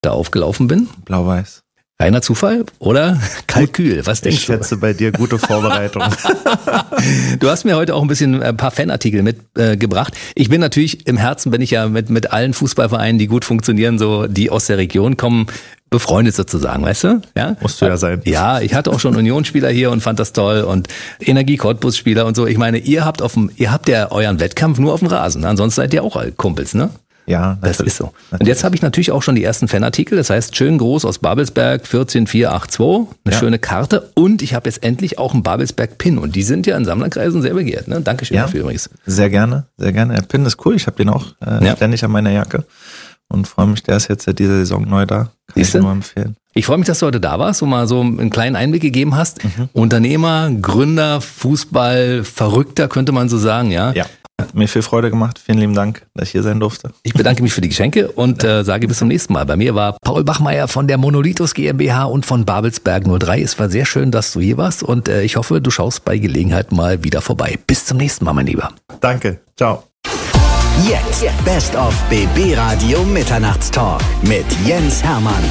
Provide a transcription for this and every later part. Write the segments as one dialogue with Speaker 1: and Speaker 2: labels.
Speaker 1: da aufgelaufen bin?
Speaker 2: Blau-Weiß.
Speaker 1: Reiner Zufall oder Kalkül? Was denkst du?
Speaker 2: Ich schätze bei dir gute Vorbereitung.
Speaker 1: Du hast mir heute auch ein paar Fanartikel mitgebracht. Ich bin natürlich, im Herzen bin ich ja mit allen Fußballvereinen, die gut funktionieren, so die aus der Region kommen, befreundet sozusagen, weißt du? Ja?
Speaker 2: Musst du ja sein.
Speaker 1: Ja, ich hatte auch schon Unionsspieler hier und fand das toll und Energie-Cottbus-Spieler und so. Ich meine, ihr habt ja euren Wettkampf nur auf dem Rasen. Ansonsten seid ihr auch Kumpels, ne?
Speaker 2: Ja,
Speaker 1: das ist so. Und jetzt habe ich natürlich auch schon die ersten Fanartikel. Das heißt, schön groß aus Babelsberg, 14482, eine schöne Karte. Und ich habe jetzt endlich auch einen Babelsberg-Pin. Und die sind ja in Sammlerkreisen sehr begehrt. Ne? Dankeschön dafür übrigens.
Speaker 2: Sehr gerne, sehr gerne. Der Pin ist cool. Ich habe den auch ständig an meiner Jacke. Und freue mich, der ist jetzt seit dieser Saison neu da. Kann ich dir nur empfehlen.
Speaker 1: Ich freue mich, dass du heute da warst und mal so einen kleinen Einblick gegeben hast. Unternehmer, Gründer, Fußball, Verrückter könnte man so sagen, ja?
Speaker 2: Ja. Hat mir viel Freude gemacht. Vielen lieben Dank, dass ich hier sein durfte.
Speaker 1: Ich bedanke mich für die Geschenke und sage bis zum nächsten Mal. Bei mir war Paul Bachmeier von der Monolithos GmbH und von Babelsberg 03. Es war sehr schön, dass du hier warst und ich hoffe, du schaust bei Gelegenheit mal wieder vorbei. Bis zum nächsten Mal, mein Lieber.
Speaker 2: Danke. Ciao.
Speaker 3: Jetzt Best of BB Radio Mitternachtstalk mit Jens Hermann.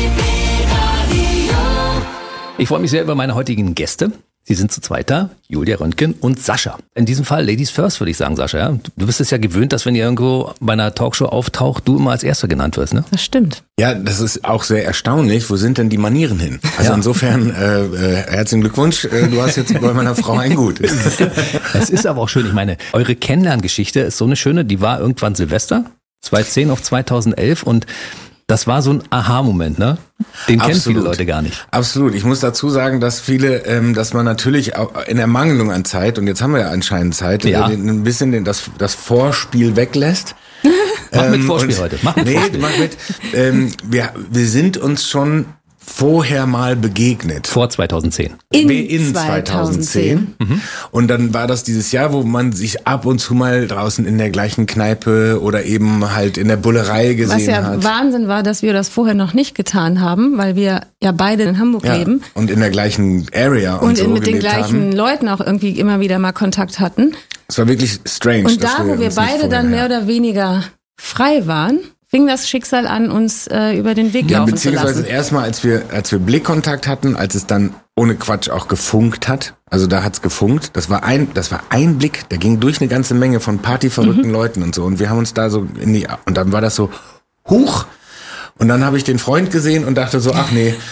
Speaker 1: Ich freue mich sehr über meine heutigen Gäste. Sie sind zu zweit da, Julia Röntgen und Sascha. In diesem Fall Ladies first, würde ich sagen, Sascha. Ja? Du bist es ja gewöhnt, dass wenn ihr irgendwo bei einer Talkshow auftaucht, du immer als Erster genannt wirst, ne?
Speaker 4: Das stimmt.
Speaker 5: Ja, das ist auch sehr erstaunlich. Wo sind denn die Manieren hin? Also insofern, herzlichen Glückwunsch. Du hast jetzt bei meiner Frau ein Gut.
Speaker 1: Es ist aber auch schön. Ich meine, eure Kennenlerngeschichte ist so eine schöne, die war irgendwann Silvester, 2010 auf 2011 und das war so ein Aha-Moment, ne? Den kennen viele Leute gar nicht.
Speaker 5: Absolut. Ich muss dazu sagen, dass viele, dass man natürlich auch in Ermangelung an Zeit, und jetzt haben wir ja anscheinend Zeit, ein bisschen das Vorspiel weglässt.
Speaker 1: Mach mit Vorspiel heute. Mach mit.
Speaker 5: Wir sind uns schon vorher mal begegnet.
Speaker 1: Vor 2010.
Speaker 5: In 2010. Und dann war das dieses Jahr, wo man sich ab und zu mal draußen in der gleichen Kneipe oder eben halt in der Bullerei gesehen hat.
Speaker 4: Was ja Wahnsinn war, dass wir das vorher noch nicht getan haben, weil wir ja beide in Hamburg leben.
Speaker 5: Und in der gleichen Area und so
Speaker 4: mit den gleichen Leuten auch irgendwie immer wieder mal Kontakt hatten.
Speaker 5: Es war wirklich strange.
Speaker 4: Und da, wo wir beide dann mehr oder weniger frei waren, fing das Schicksal an, uns über den Weg laufen zu lassen.
Speaker 5: Beziehungsweise erstmal, als wir Blickkontakt hatten, als es dann ohne Quatsch auch gefunkt hat, also da hat's gefunkt, das war ein Blick, der ging durch eine ganze Menge von partyverrückten Leuten und so, und wir haben uns da so und dann war das so, huch. Und dann habe ich den Freund gesehen und dachte so, ach nee,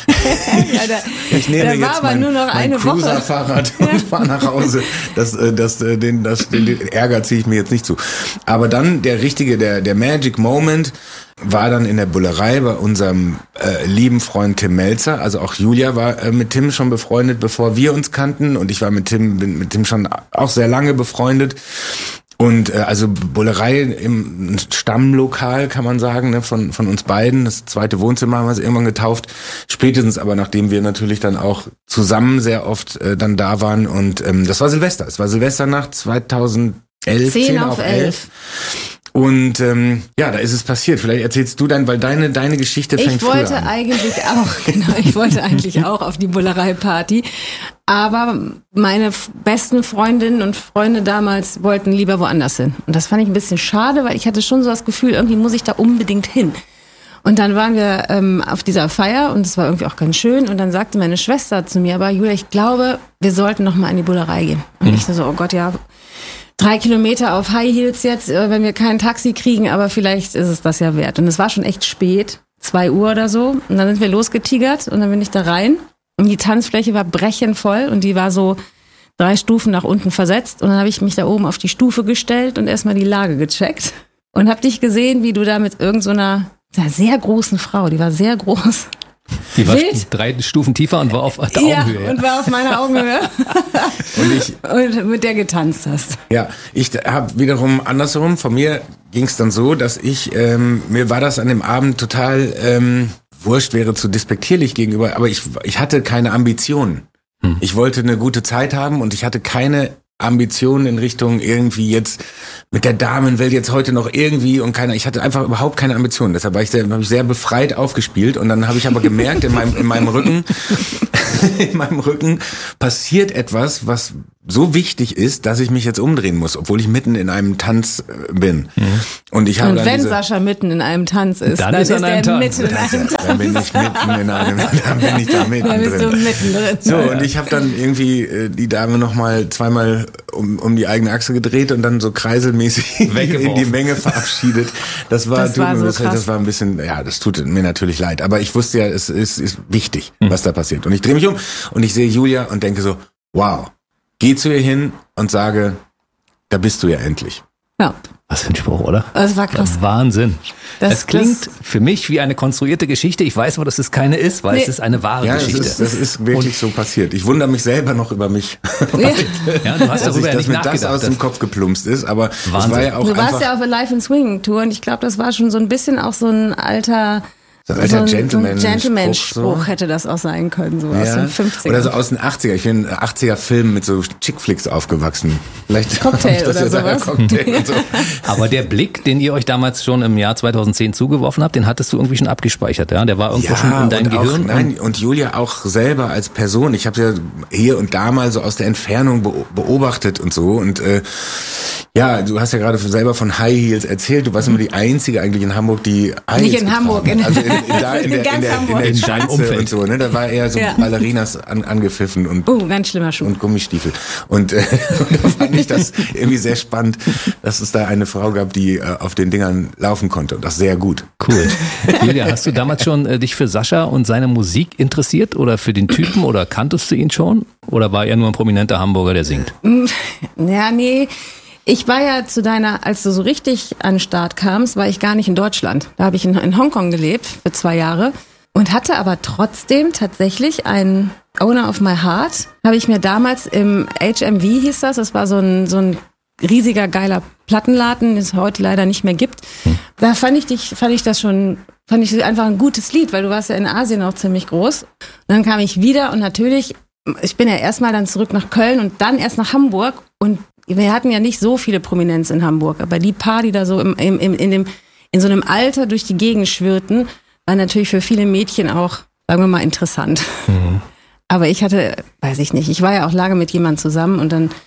Speaker 5: ich nehme jetzt mein Cruiser-Fahrrad und fahre nach Hause. Den Ärger ziehe ich mir jetzt nicht zu. Aber dann der Magic Moment war dann in der Bullerei bei unserem lieben Freund Tim Melzer. Also auch Julia war mit Tim schon befreundet, bevor wir uns kannten. Und ich war bin mit Tim schon auch sehr lange befreundet. Und also Bullerei im Stammlokal, kann man sagen, ne, von uns beiden. Das zweite Wohnzimmer haben wir es irgendwann getauft. Spätestens aber, nachdem wir natürlich dann auch zusammen sehr oft dann da waren. Und das war Silvester. Es war Silvesternacht 2011.
Speaker 4: 10 auf 11.
Speaker 5: Und da ist es passiert. Vielleicht erzählst du dann, weil deine Geschichte fängt früher an.
Speaker 4: Ich wollte eigentlich auch auf die Bullerei-Party. Aber meine besten Freundinnen und Freunde damals wollten lieber woanders hin. Und das fand ich ein bisschen schade, weil ich hatte schon so das Gefühl, irgendwie muss ich da unbedingt hin. Und dann waren wir auf dieser Feier und es war irgendwie auch ganz schön. Und dann sagte meine Schwester zu mir, aber Julia, ich glaube, wir sollten noch mal in die Bullerei gehen. Und ich so, oh Gott, ja, 3 Kilometer auf High Heels jetzt, wenn wir kein Taxi kriegen, aber vielleicht ist es das ja wert. Und es war schon echt spät, 2 Uhr oder so. Und dann sind wir losgetigert und dann bin ich da rein. Und die Tanzfläche war brechend und die war so 3 Stufen nach unten versetzt. Und dann habe ich mich da oben auf die Stufe gestellt und erstmal die Lage gecheckt. Und habe dich gesehen, wie du da mit irgend so einer sehr großen Frau, die war sehr groß.
Speaker 1: Die war 3 Stufen tiefer und war auf der Augenhöhe.
Speaker 4: Ja, und war auf meiner Augenhöhe. und mit der getanzt hast.
Speaker 5: Ja, ich habe wiederum andersherum, von mir ging es dann so, dass mir war das an dem Abend total wurscht, wäre zu despektierlich gegenüber, aber ich hatte keine Ambitionen. Ich wollte eine gute Zeit haben und ich hatte keine Ambitionen in Richtung irgendwie jetzt mit der Damenwelt jetzt heute noch irgendwie und ich hatte einfach überhaupt keine Ambitionen. Deshalb habe ich sehr befreit aufgespielt und dann habe ich aber gemerkt, in meinem Rücken passiert etwas, was so wichtig ist, dass ich mich jetzt umdrehen muss, obwohl ich mitten in einem Tanz bin. Und ich habe
Speaker 4: und wenn Sascha mitten in einem Tanz ist, dann ist er mitten in einem Tanz.
Speaker 5: Dann bin ich mitten in einem, dann bin ich da mitten
Speaker 4: dann bist
Speaker 5: drin.
Speaker 4: du mittendrin.
Speaker 5: So, und ich habe dann irgendwie die Dame nochmal zweimal um die eigene Achse gedreht und dann so kreiselmäßig in die Menge verabschiedet. Das war ein bisschen, ja, das tut mir natürlich leid. Aber ich wusste ja, es ist wichtig, was da passiert. Und ich drehe mich um und ich sehe Julia und denke so, wow. Geh zu ihr hin und sage, da bist du ja endlich.
Speaker 4: Ja.
Speaker 1: Was für ein Spruch, oder?
Speaker 4: Das war krass.
Speaker 1: Wahnsinn. Es klingt für mich wie eine konstruierte Geschichte. Ich weiß aber, dass es keine ist, weil es ist eine wahre Geschichte.
Speaker 5: Das ist wirklich so passiert. Ich wundere mich selber noch über mich.
Speaker 1: Ja, du hast darüber nicht nachgedacht.
Speaker 5: Dass mir das aus dem Kopf geplumpst ist, aber
Speaker 1: Wahnsinn.
Speaker 5: Es war ja auch
Speaker 4: du warst ja auf der Live and Swing Tour und ich glaube, das war schon so ein bisschen auch so ein alter Gentleman-Spruch hätte das auch sein können, so aus den 50ern.
Speaker 5: Oder so aus den 80er. Ich bin in 80er-Filmen mit so Chick-Flicks aufgewachsen. Vielleicht
Speaker 4: Cocktail oder sowas.
Speaker 5: Cocktail und so.
Speaker 1: Aber der Blick, den ihr euch damals schon im Jahr 2010 zugeworfen habt, den hattest du irgendwie schon abgespeichert, ja? Der war irgendwo schon in deinem Gehirn.
Speaker 5: Und Julia auch selber als Person. Ich habe sie ja hier und da mal so aus der Entfernung beobachtet und so. Und ja, du hast ja gerade selber von High Heels erzählt. Du warst immer die Einzige eigentlich in Hamburg, die High Heels
Speaker 4: Nicht in Hamburg,
Speaker 5: also in der Schanze und so, ne? Da war eher so Ballerinas angepfiffen und
Speaker 4: ganz schlimmer Schuh.
Speaker 5: Und Gummistiefel. Und da fand ich das irgendwie sehr spannend, dass es da eine Frau gab, die auf den Dingern laufen konnte und das sehr gut.
Speaker 1: Cool. Julia, hast du damals schon dich für Sascha und seine Musik interessiert oder für den Typen oder kanntest du ihn schon? Oder war er nur ein prominenter Hamburger, der singt?
Speaker 4: Ja, nee. Ich war ja als du so richtig an den Start kamst, war ich gar nicht in Deutschland. Da habe ich in Hongkong gelebt für 2 Jahre und hatte aber trotzdem tatsächlich einen Owner of My Heart. Habe ich mir damals im HMV hieß das war so ein riesiger, geiler Plattenladen, den es heute leider nicht mehr gibt. Da fand ich einfach ein gutes Lied, weil du warst ja in Asien auch ziemlich groß. Und dann kam ich wieder und natürlich, ich bin ja erstmal dann zurück nach Köln und dann erst nach Hamburg und wir hatten ja nicht so viele Prominenz in Hamburg, aber die paar, die da so in so einem Alter durch die Gegend schwirrten, war natürlich für viele Mädchen auch, sagen wir mal, interessant. Mhm. Aber ich war ja auch lange mit jemandem zusammen und dann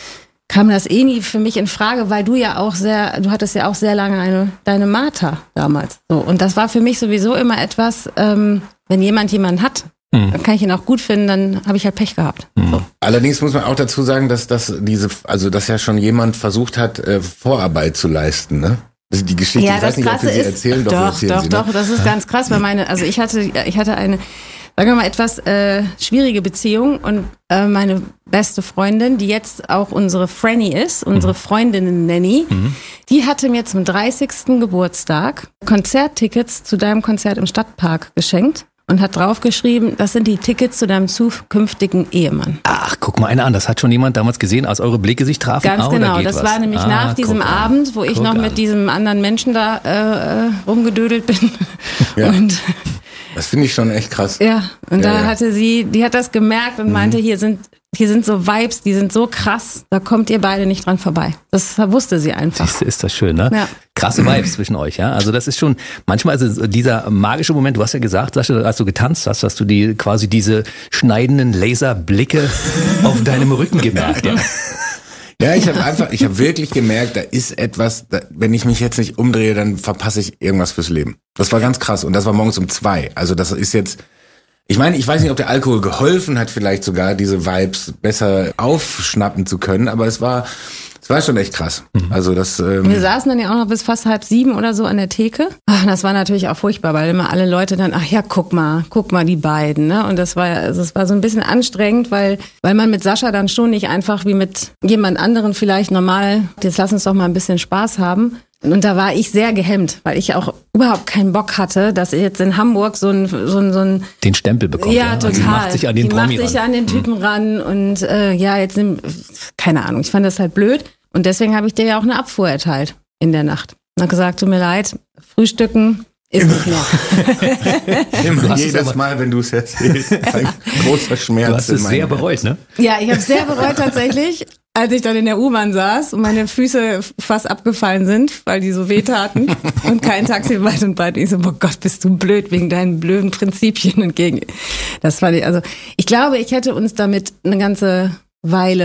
Speaker 4: kam das nie für mich in Frage, weil du hattest ja auch sehr lange deine Martha damals. So. Und das war für mich sowieso immer etwas, wenn jemanden hat, dann kann ich ihn auch gut finden, dann habe ich halt Pech gehabt. So.
Speaker 5: Allerdings muss man auch dazu sagen, dass dass ja schon jemand versucht hat, Vorarbeit zu leisten, ne? Das ist die Geschichte.
Speaker 4: Ja,
Speaker 5: ich weiß nicht, ob wir sie erzählen.
Speaker 4: Doch, das ist ganz krass, weil ich hatte eine, sagen wir mal, etwas schwierige Beziehung und meine beste Freundin, die jetzt auch unsere Franny ist, unsere Freundin Nanny, die hatte mir zum 30. Geburtstag Konzerttickets zu deinem Konzert im Stadtpark geschenkt. Und hat draufgeschrieben, das sind die Tickets zu deinem zukünftigen Ehemann.
Speaker 1: Ach, guck mal einer an, das hat schon jemand damals gesehen, als eure Blicke sich trafen?
Speaker 4: Ganz genau, das war nämlich nach diesem Abend, wo ich noch mit diesem anderen Menschen da rumgedödelt bin.
Speaker 5: Ja. Und das finde ich schon echt krass.
Speaker 4: Ja, und da hatte die hat das gemerkt und meinte, hier sind so Vibes, die sind so krass, da kommt ihr beide nicht dran vorbei. Das wusste sie einfach.
Speaker 1: Ist das schön, ne? Ja. Krasse Vibes zwischen euch, ja. Also das ist schon, manchmal ist es dieser magische Moment, du hast ja gesagt, Sascha, als du getanzt hast, hast du quasi diese schneidenden Laserblicke auf deinem Rücken gemerkt, ja.
Speaker 5: Ja, ich habe wirklich gemerkt, da ist etwas, wenn ich mich jetzt nicht umdrehe, dann verpasse ich irgendwas fürs Leben. Das war ganz krass und das war morgens um 2. Also das ist jetzt, ich meine, ich weiß nicht, ob der Alkohol geholfen hat, vielleicht sogar diese Vibes besser aufschnappen zu können, aber es war schon echt krass. Also das.
Speaker 4: Wir saßen dann ja auch noch bis fast 6:30 oder so an der Theke. Das war natürlich auch furchtbar, weil immer alle Leute dann, ach ja, guck mal die beiden, ne? Und das war so ein bisschen anstrengend, weil man mit Sascha dann schon nicht einfach wie mit jemand anderen vielleicht normal, jetzt lass uns doch mal ein bisschen Spaß haben. Und da war ich sehr gehemmt, weil ich auch überhaupt keinen Bock hatte, dass ich jetzt in Hamburg so ein
Speaker 1: den Stempel bekommt.
Speaker 4: Ja, total. Die
Speaker 1: macht sich an den Promi
Speaker 4: macht sich an den Typen ran und keine Ahnung, ich fand das halt blöd. Und deswegen habe ich dir ja auch eine Abfuhr erteilt in der Nacht. Und habe gesagt, tut mir leid, Frühstücken ist nicht mehr.
Speaker 5: Immer jedes Mal, wenn du es erzählst, ein großer Schmerz.
Speaker 1: Du hast es sehr bereut, ne?
Speaker 4: Ja, ich habe es sehr bereut tatsächlich, als ich dann in der U-Bahn saß und meine Füße fast abgefallen sind, weil die so wehtaten und kein Taxi weit und breit. Ich so, oh Gott, bist du blöd wegen deinen blöden Prinzipien entgegen. Das fand ich, also ich glaube, ich hätte uns damit eine ganze Weile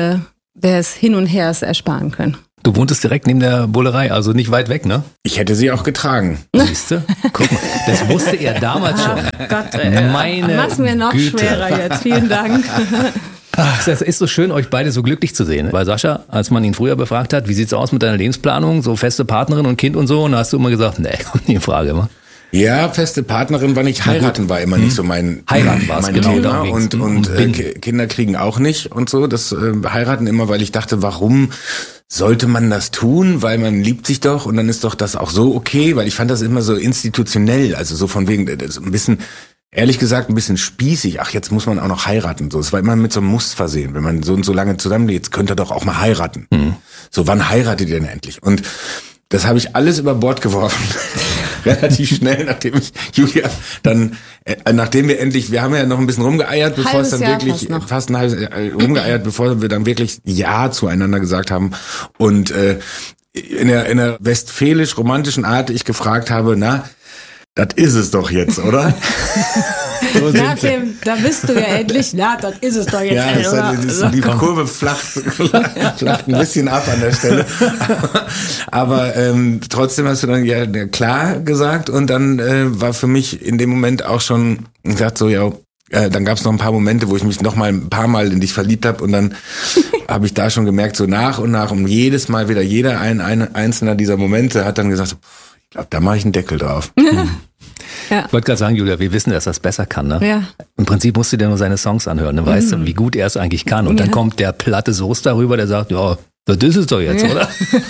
Speaker 4: des Hin und Hers ersparen können.
Speaker 1: Du wohntest direkt neben der Bullerei, also nicht weit weg, ne?
Speaker 5: Ich hätte sie auch getragen.
Speaker 1: Siehste? Guck mal, das wusste er damals schon.
Speaker 4: Gott,
Speaker 1: Meine
Speaker 4: mach's mir noch
Speaker 1: Güte.
Speaker 4: schwerer jetzt. Vielen Dank.
Speaker 1: Ach, es ist so schön, euch beide so glücklich zu sehen. Bei Sascha, als man ihn früher befragt hat, wie sieht's aus mit deiner Lebensplanung, so feste Partnerin und Kind und so, und da hast du immer gesagt, nee, kommt nie in Frage, immer.
Speaker 5: Ja, feste Partnerin war nicht, heiraten war immer nicht so mein
Speaker 1: Heiraten war's,
Speaker 5: mein
Speaker 1: genau,
Speaker 5: Thema
Speaker 1: darum ging's.
Speaker 5: und Kinder kriegen auch nicht und so. Das heiraten immer, weil ich dachte, warum sollte man das tun? Weil man liebt sich doch und dann ist doch das auch so okay, weil ich fand das immer so institutionell, also so von wegen, das ein bisschen, ehrlich gesagt, ein bisschen spießig. Ach, jetzt muss man auch noch heiraten. So, es war immer mit so einem Muss versehen. Wenn man so und so lange zusammenlebt, jetzt könnt ihr doch auch mal heiraten. So, wann heiratet ihr denn endlich? Und das habe ich alles über Bord geworfen. Relativ schnell, nachdem ich Julia dann, nachdem wir haben ja noch ein bisschen rumgeeiert, bevor es dann wirklich, fast ein halbes rumgeeiert, bevor wir dann wirklich Ja zueinander gesagt haben. Und in der westfälisch-romantischen Art ich gefragt habe, na, das ist es doch jetzt, oder?
Speaker 4: So da bist du ja endlich. Na, das ist es doch jetzt.
Speaker 5: Ja, die Kurve flacht ein bisschen ab an der Stelle. Aber trotzdem hast du dann ja klar gesagt und dann war für mich in dem Moment auch schon gesagt so, ja, dann gab es noch ein paar Momente, wo ich mich noch mal ein paar Mal in dich verliebt habe und dann habe ich da schon gemerkt, so nach und nach und jedes Mal wieder jeder einzelner dieser Momente hat dann gesagt, so, ich glaube, da mache ich einen Deckel drauf.
Speaker 1: Ja. Ich wollte gerade sagen, Julia, wir wissen, dass er es besser kann, ne?
Speaker 4: Ja.
Speaker 1: Im Prinzip musst du dir nur seine Songs anhören, ne? Weißt du, wie gut er es eigentlich kann. Und dann kommt der platte Soße darüber, der sagt, ja, das ist es doch jetzt, oder?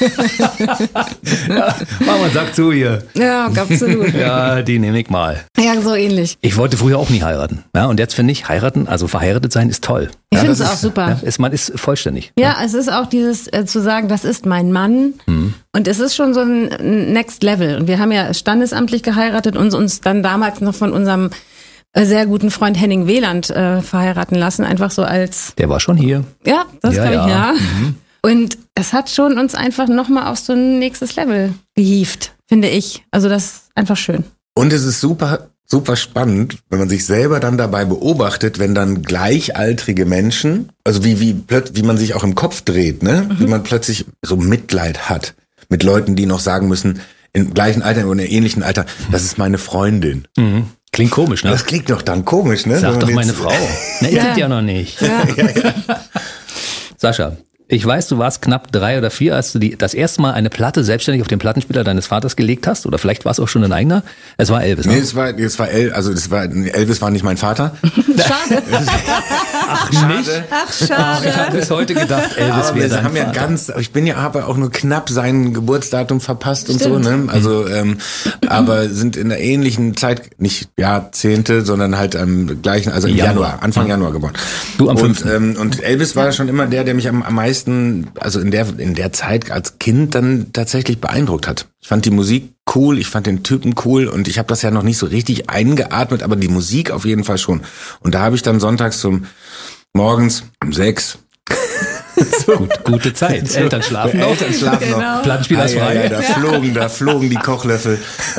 Speaker 1: Ja, Mama, sag zu hier.
Speaker 4: Ja, absolut.
Speaker 1: Ja, die nehme ich mal.
Speaker 4: Ja, so ähnlich.
Speaker 1: Ich wollte früher auch nie heiraten. Ja, und jetzt finde ich, heiraten, also verheiratet sein, ist toll.
Speaker 4: Ich finde es auch super.
Speaker 1: Ja, man ist vollständig.
Speaker 4: Ja, es ist auch dieses zu sagen, das ist mein Mann. Und es ist schon so ein Next Level. Und wir haben ja standesamtlich geheiratet und uns dann damals noch von unserem sehr guten Freund Henning Wieland verheiraten lassen. Einfach so als...
Speaker 1: Der war schon hier.
Speaker 4: Ja, das glaube ich, ja. Und es hat schon uns einfach nochmal auf so ein nächstes Level gehievt, finde ich. Also das ist einfach schön.
Speaker 5: Und es ist super spannend, wenn man sich selber dann dabei beobachtet, wenn dann gleichaltrige Menschen, also wie man sich auch im Kopf dreht, ne? Wie man plötzlich so Mitleid hat mit Leuten, die noch sagen müssen, im gleichen Alter oder im ähnlichen Alter, das ist meine Freundin.
Speaker 1: Klingt komisch, ne?
Speaker 5: Das klingt doch dann komisch, ne?
Speaker 1: Sag doch meine Frau. Na, ich ja noch nicht.
Speaker 4: Ja.
Speaker 1: Sascha, ich weiß, du warst knapp 3 oder 4, als du das erste Mal eine Platte selbstständig auf den Plattenspieler deines Vaters gelegt hast. Oder vielleicht war es auch schon ein eigener. Es war Elvis, ne?
Speaker 5: Nee, Elvis war nicht mein Vater.
Speaker 4: Schade.
Speaker 1: Ach, schade.
Speaker 4: Ach, schade.
Speaker 1: Ich habe bis heute gedacht, Elvis wäre dein Vater.
Speaker 5: Ich bin ja aber auch nur knapp sein Geburtsdatum verpasst. Stimmt. Und so, ne? Also, aber sind in der ähnlichen Zeit, nicht Jahrzehnte, sondern halt am gleichen, also im Januar, Anfang Januar geboren.
Speaker 1: Du am 5.
Speaker 5: Und Elvis war schon immer der mich am meisten, also in der Zeit als Kind dann tatsächlich beeindruckt hat. Ich fand die Musik cool, ich fand den Typen cool und ich habe das ja noch nicht so richtig eingeatmet, aber die Musik auf jeden Fall schon. Und da habe ich dann sonntags morgens um 6
Speaker 1: so. Gute Zeit. Eltern schlafen noch.
Speaker 4: Genau.
Speaker 1: Plattenspieler ist frei.
Speaker 5: Da flogen die Kochlöffel.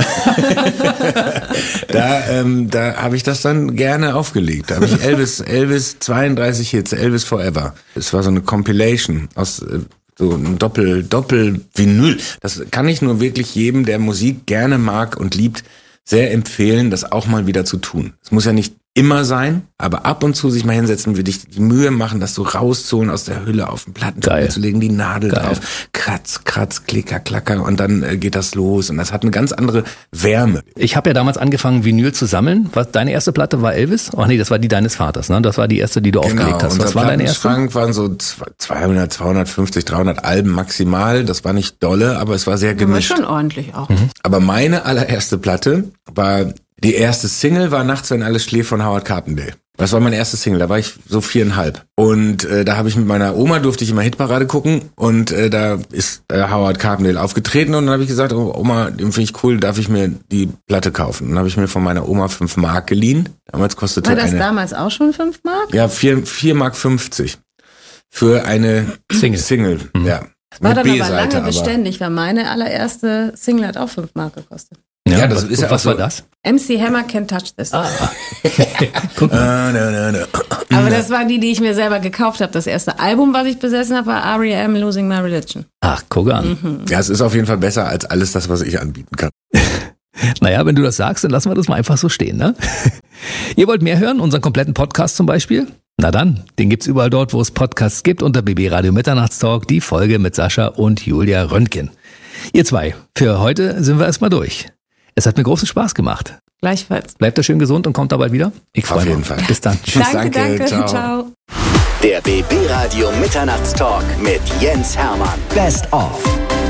Speaker 5: Da habe ich das dann gerne aufgelegt. Da habe ich Elvis 32 Hits, Elvis Forever. Es war so eine Compilation aus so ein Doppel-Vinyl. Das kann ich nur wirklich jedem, der Musik gerne mag und liebt, sehr empfehlen, das auch mal wieder zu tun. Es muss ja nicht immer sein, aber ab und zu sich mal hinsetzen, würde ich die Mühe machen, das so rauszuholen aus der Hülle auf den Plattenspieler zu legen, die Nadel drauf, kratz, klicker, klacker und dann geht das los und das hat eine ganz andere Wärme.
Speaker 1: Ich habe ja damals angefangen, Vinyl zu sammeln. Deine erste Platte war Elvis? Ach nee, das war die deines Vaters, ne? Das war die erste, die du aufgelegt hast. Was war deine erste?
Speaker 5: Schrank waren so 200, 250, 300 Alben maximal. Das war nicht dolle, aber es war sehr gemischt.
Speaker 4: Aber schon ordentlich auch.
Speaker 5: Aber meine allererste Platte war, die erste Single war Nachts, wenn alles schläft von Howard Carpendale. Das war meine erste Single, da war ich so 4,5. Und da habe ich mit meiner Oma, durfte ich immer Hitparade gucken und da ist Howard Carpendale aufgetreten und dann habe ich gesagt, oh, Oma, den finde ich cool, darf ich mir die Platte kaufen? Und dann habe ich mir von meiner Oma 5 Mark geliehen. Damals kostete
Speaker 4: war das damals auch schon 5 Mark?
Speaker 5: Ja, 4,50 Mark für eine Single. Ja.
Speaker 4: War dann aber lange beständig, weil meine allererste Single hat auch 5 Mark gekostet.
Speaker 5: Ja, das ist ja
Speaker 1: was
Speaker 5: so.
Speaker 1: war das?
Speaker 4: MC Hammer Can't Touch This.
Speaker 1: Guck mal.
Speaker 4: Aber das waren die ich mir selber gekauft habe. Das erste Album, was ich besessen habe, war R.E.M. Losing My Religion.
Speaker 1: Ach, guck an.
Speaker 5: Ja, es ist auf jeden Fall besser als alles das, was ich anbieten kann.
Speaker 1: Naja, wenn du das sagst, dann lassen wir das mal einfach so stehen, ne? Ihr wollt mehr hören? Unseren kompletten Podcast zum Beispiel? Na dann, den gibt's überall dort, wo es Podcasts gibt, unter BB Radio Mitternachtstalk, die Folge mit Sascha und Julia Röntgen. Ihr zwei, für heute sind wir erstmal durch. Es hat mir großen Spaß gemacht.
Speaker 4: Gleichfalls.
Speaker 1: Bleibt da schön gesund und kommt da bald wieder. Ich freue mich.
Speaker 5: Auf jeden Fall.
Speaker 1: Bis dann.
Speaker 5: Tschüss,
Speaker 4: Danke.
Speaker 5: ciao.
Speaker 3: Der BB Radio Mitternachtstalk mit Jens Hermann. Best of.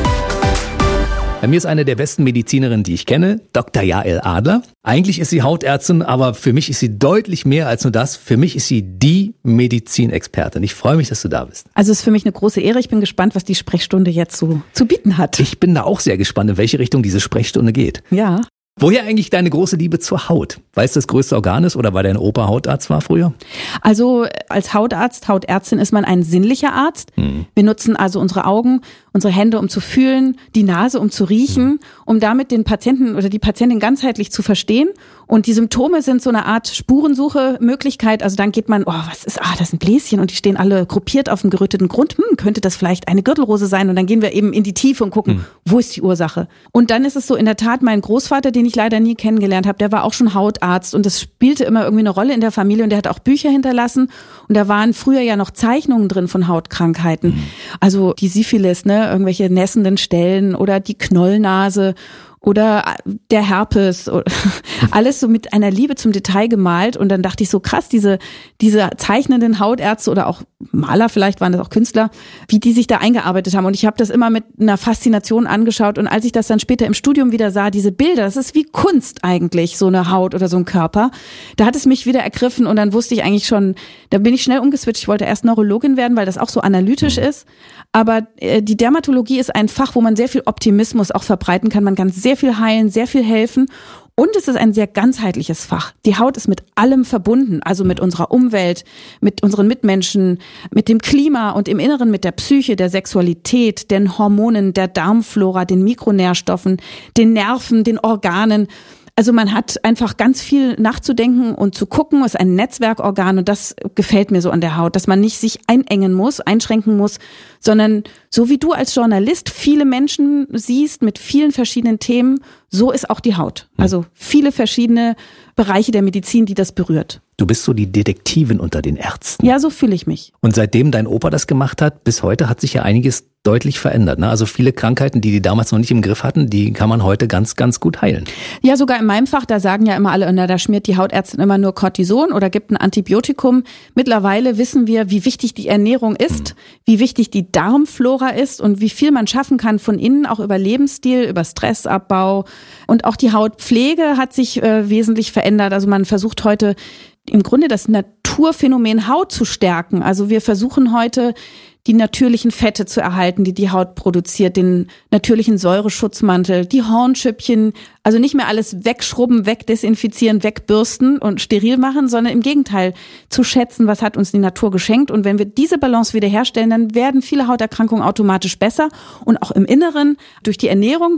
Speaker 1: Bei mir ist eine der besten Medizinerinnen, die ich kenne, Dr. Jael Adler. Eigentlich ist sie Hautärztin, aber für mich ist sie deutlich mehr als nur das. Für mich ist sie die Medizinexpertin. Ich freue mich, dass du da bist.
Speaker 6: Also es ist für mich eine große Ehre. Ich bin gespannt, was die Sprechstunde jetzt so zu bieten hat.
Speaker 1: Ich bin da auch sehr gespannt, in welche Richtung diese Sprechstunde geht.
Speaker 6: Ja.
Speaker 1: Woher eigentlich deine große Liebe zur Haut? Weil es das größte Organ ist oder weil dein Opa Hautarzt war früher?
Speaker 6: Also als Hautarzt, Hautärztin ist man ein sinnlicher Arzt. Wir nutzen also unsere Augen, unsere Hände, um zu fühlen, die Nase, um zu riechen, um damit den Patienten oder die Patientin ganzheitlich zu verstehen. Und die Symptome sind so eine Art Spurensuche-Möglichkeit. Also dann geht man, das ist ein Bläschen und die stehen alle gruppiert auf dem geröteten Grund. Könnte das vielleicht eine Gürtelrose sein? Und dann gehen wir eben in die Tiefe und gucken, wo ist die Ursache? Und dann ist es so, in der Tat, mein Großvater, den ich leider nie kennengelernt habe, der war auch schon Hautarzt und das spielte immer irgendwie eine Rolle in der Familie und der hat auch Bücher hinterlassen und da waren früher ja noch Zeichnungen drin von Hautkrankheiten. Also die Syphilis, irgendwelche nässenden Stellen oder die Knollnase oder der Herpes, alles so mit einer Liebe zum Detail gemalt und dann dachte ich so krass, diese zeichnenden Hautärzte oder auch Maler, vielleicht waren das auch Künstler, wie die sich da eingearbeitet haben und ich habe das immer mit einer Faszination angeschaut und als ich das dann später im Studium wieder sah, diese Bilder, das ist wie Kunst eigentlich, so eine Haut oder so ein Körper, da hat es mich wieder ergriffen und dann wusste ich eigentlich schon, da bin ich schnell umgeswitcht, ich wollte erst Neurologin werden, weil das auch so analytisch ist, aber die Dermatologie ist ein Fach, wo man sehr viel Optimismus auch verbreiten kann, man kann sehr viel heilen, sehr viel helfen und es ist ein sehr ganzheitliches Fach. Die Haut ist mit allem verbunden, also mit unserer Umwelt, mit unseren Mitmenschen, mit dem Klima und im Inneren mit der Psyche, der Sexualität, den Hormonen, der Darmflora, den Mikronährstoffen, den Nerven, den Organen. Also man hat einfach ganz viel nachzudenken und zu gucken, es ist ein Netzwerkorgan und das gefällt mir so an der Haut, dass man nicht sich einengen muss, einschränken muss, sondern so wie du als Journalist viele Menschen siehst mit vielen verschiedenen Themen, so ist auch die Haut. Also viele verschiedene Bereiche der Medizin, die das berührt.
Speaker 1: Du bist so die Detektivin unter den Ärzten.
Speaker 6: Ja, so fühle ich mich.
Speaker 1: Und seitdem dein Opa das gemacht hat, bis heute hat sich ja einiges deutlich verändert. Ne? Also viele Krankheiten, die damals noch nicht im Griff hatten, die kann man heute ganz, ganz gut heilen.
Speaker 6: Ja, sogar in meinem Fach, da sagen ja immer alle, da schmiert die Hautärztin immer nur Cortison oder gibt ein Antibiotikum. Mittlerweile wissen wir, wie wichtig die Ernährung ist, wie wichtig die Darmflora ist und wie viel man schaffen kann von innen, auch über Lebensstil, über Stressabbau. Und auch die Hautpflege hat sich wesentlich verändert. Also man versucht heute im Grunde das Naturphänomen Haut zu stärken. Also wir versuchen heute die natürlichen Fette zu erhalten, die Haut produziert, den natürlichen Säureschutzmantel, die Hornschüppchen, also nicht mehr alles wegschrubben, wegdesinfizieren, wegbürsten und steril machen, sondern im Gegenteil zu schätzen, was hat uns die Natur geschenkt. Und wenn wir diese Balance wiederherstellen, dann werden viele Hauterkrankungen automatisch besser und auch im Inneren durch die Ernährung,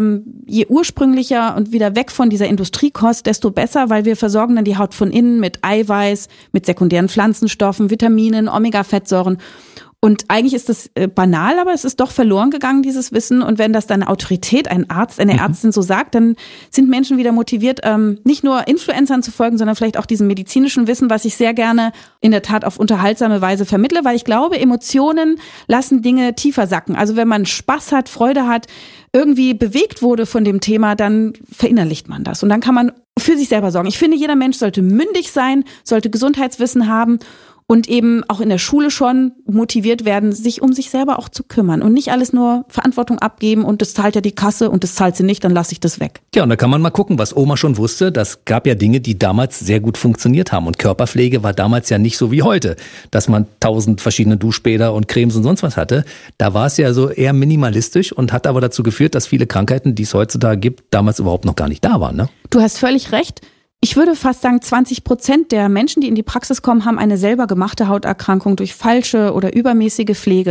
Speaker 6: je ursprünglicher und wieder weg von dieser Industriekost, desto besser, weil wir versorgen dann die Haut von innen mit Eiweiß, mit sekundären Pflanzenstoffen, Vitaminen, Omega-Fettsäuren. Und eigentlich ist das banal, aber es ist doch verloren gegangen, dieses Wissen. Und wenn das dann eine Autorität, ein Arzt, eine Ärztin so sagt, dann sind Menschen wieder motiviert, nicht nur Influencern zu folgen, sondern vielleicht auch diesem medizinischen Wissen, was ich sehr gerne in der Tat auf unterhaltsame Weise vermittle, weil ich glaube, Emotionen lassen Dinge tiefer sacken. Also wenn man Spaß hat, Freude hat, irgendwie bewegt wurde von dem Thema, dann verinnerlicht man das. Und dann kann man für sich selber sorgen. Ich finde, jeder Mensch sollte mündig sein, sollte Gesundheitswissen haben und eben auch in der Schule schon motiviert werden, sich um sich selber auch zu kümmern und nicht alles nur Verantwortung abgeben und das zahlt ja die Kasse und das zahlt sie nicht, dann lasse ich das weg.
Speaker 1: Ja, und da kann man mal gucken, was Oma schon wusste. Das gab ja Dinge, die damals sehr gut funktioniert haben und Körperpflege war damals ja nicht so wie heute, dass man 1000 verschiedene Duschbäder und Cremes und sonst was hatte. Da war es ja so eher minimalistisch und hat aber dazu geführt, dass viele Krankheiten, die es heutzutage gibt, damals überhaupt noch gar nicht da waren, ne?
Speaker 6: Du hast völlig recht. Ich würde fast sagen, 20% der Menschen, die in die Praxis kommen, haben eine selber gemachte Hauterkrankung durch falsche oder übermäßige Pflege.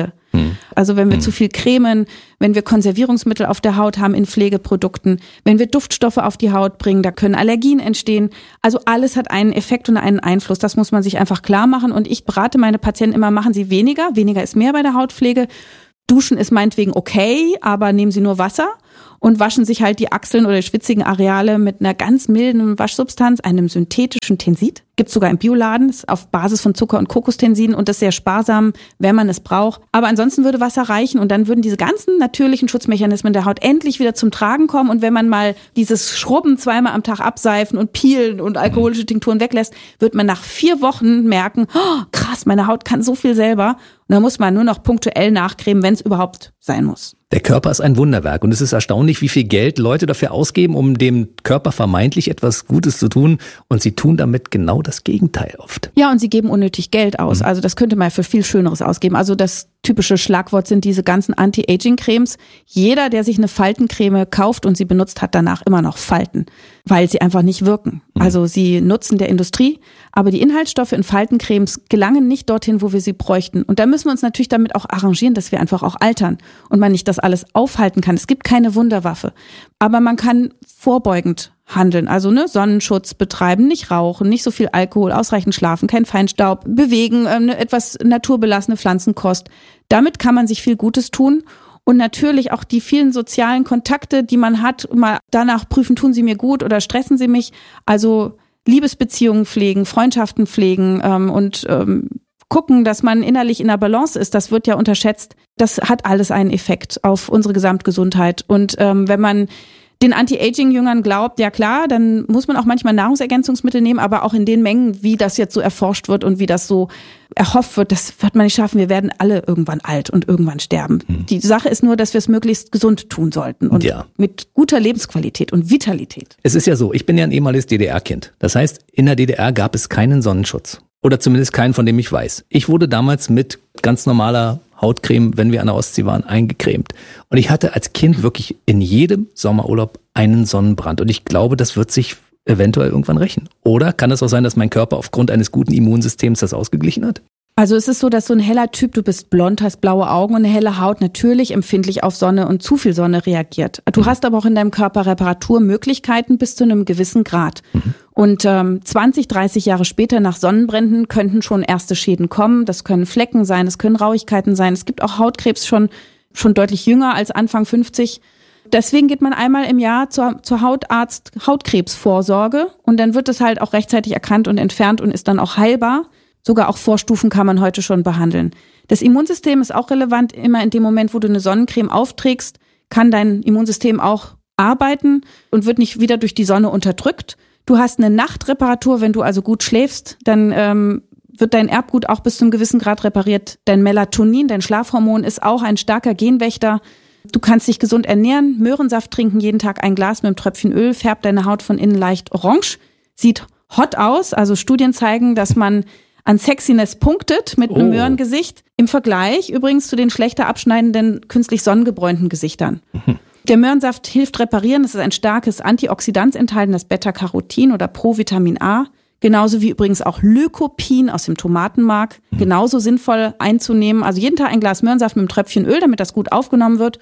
Speaker 6: Also wenn wir zu viel cremen, wenn wir Konservierungsmittel auf der Haut haben in Pflegeprodukten, wenn wir Duftstoffe auf die Haut bringen, da können Allergien entstehen. Also alles hat einen Effekt und einen Einfluss. Das muss man sich einfach klar machen. Und ich berate meine Patienten immer, machen Sie weniger. Weniger ist mehr bei der Hautpflege. Duschen ist meinetwegen okay, aber nehmen Sie nur Wasser und waschen sich halt die Achseln oder die schwitzigen Areale mit einer ganz milden Waschsubstanz, einem synthetischen Tensid. Gibt's sogar im Bioladen, ist auf Basis von Zucker und Kokostensiden und das sehr sparsam, wenn man es braucht. Aber ansonsten würde Wasser reichen und dann würden diese ganzen natürlichen Schutzmechanismen der Haut endlich wieder zum Tragen kommen. Und wenn man mal dieses Schrubben zweimal am Tag abseifen und peelen und alkoholische Tinkturen weglässt, wird man nach 4 Wochen merken, oh, krass, meine Haut kann so viel selber. Und da muss man nur noch punktuell nachcremen, wenn es überhaupt sein muss.
Speaker 1: Der Körper ist ein Wunderwerk und es ist erstaunlich, wie viel Geld Leute dafür ausgeben, um dem Körper vermeintlich etwas Gutes zu tun und sie tun damit genau das Gegenteil oft.
Speaker 6: Ja, und sie geben unnötig Geld aus. Also das könnte man für viel Schöneres ausgeben. Also das typische Schlagwort sind diese ganzen Anti-Aging-Cremes. Jeder, der sich eine Faltencreme kauft und sie benutzt, hat danach immer noch Falten, weil sie einfach nicht wirken. Also sie nutzen der Industrie, aber die Inhaltsstoffe in Faltencremes gelangen nicht dorthin, wo wir sie bräuchten. Und da müssen wir uns natürlich damit auch arrangieren, dass wir einfach auch altern und man nicht das alles aufhalten kann. Es gibt keine Wunderwaffe, aber man kann vorbeugend handeln. Also Sonnenschutz betreiben, nicht rauchen, nicht so viel Alkohol, ausreichend schlafen, kein Feinstaub, bewegen, etwas naturbelassene Pflanzenkost. Damit kann man sich viel Gutes tun. Und natürlich auch die vielen sozialen Kontakte, die man hat, mal danach prüfen, tun sie mir gut oder stressen sie mich. Also Liebesbeziehungen pflegen, Freundschaften pflegen und gucken, dass man innerlich in der Balance ist. Das wird ja unterschätzt. Das hat alles einen Effekt auf unsere Gesamtgesundheit. Und wenn man den Anti-Aging-Jüngern glaubt, ja klar, dann muss man auch manchmal Nahrungsergänzungsmittel nehmen, aber auch in den Mengen, wie das jetzt so erforscht wird und wie das so erhofft wird, das wird man nicht schaffen. Wir werden alle irgendwann alt und irgendwann sterben. Die Sache ist nur, dass wir es möglichst gesund tun sollten und mit guter Lebensqualität und Vitalität.
Speaker 1: Es ist ja so, ich bin ja ein ehemaliges DDR-Kind. Das heißt, in der DDR gab es keinen Sonnenschutz. Oder zumindest keinen, von dem ich weiß. Ich wurde damals mit ganz normaler Hautcreme, wenn wir an der Ostsee waren, eingecremt. Und ich hatte als Kind wirklich in jedem Sommerurlaub einen Sonnenbrand. Und ich glaube, das wird sich eventuell irgendwann rächen. Oder kann es auch sein, dass mein Körper aufgrund eines guten Immunsystems das ausgeglichen hat?
Speaker 6: Also es ist so, dass so ein heller Typ, du bist blond, hast blaue Augen und eine helle Haut natürlich empfindlich auf Sonne und zu viel Sonne reagiert. Du hast aber auch in deinem Körper Reparaturmöglichkeiten bis zu einem gewissen Grad. Und 20, 30 Jahre später nach Sonnenbränden könnten schon erste Schäden kommen. Das können Flecken sein, es können Rauigkeiten sein. Es gibt auch Hautkrebs schon deutlich jünger als Anfang 50. Deswegen geht man einmal im Jahr zur Hautarzt Hautkrebsvorsorge und dann wird es halt auch rechtzeitig erkannt und entfernt und ist dann auch heilbar. Sogar auch Vorstufen kann man heute schon behandeln. Das Immunsystem ist auch relevant. Immer in dem Moment, wo du eine Sonnencreme aufträgst, kann dein Immunsystem auch arbeiten und wird nicht wieder durch die Sonne unterdrückt. Du hast eine Nachtreparatur, wenn du also gut schläfst, dann wird dein Erbgut auch bis zu einem gewissen Grad repariert. Dein Melatonin, dein Schlafhormon, ist auch ein starker Genwächter. Du kannst dich gesund ernähren, Möhrensaft trinken, jeden Tag ein Glas mit einem Tröpfchen Öl, färbt deine Haut von innen leicht orange, sieht hot aus. Also Studien zeigen, dass man an Sexiness punktet mit einem Möhrengesicht. Im Vergleich übrigens zu den schlechter abschneidenden, künstlich sonnengebräunten Gesichtern. Der Möhrensaft hilft reparieren. Es ist ein starkes Antioxidant enthalten, das Beta-Carotin oder Provitamin A. Genauso wie übrigens auch Lycopin aus dem Tomatenmark. Genauso sinnvoll einzunehmen. Also jeden Tag ein Glas Möhrensaft mit einem Tröpfchen Öl, damit das gut aufgenommen wird.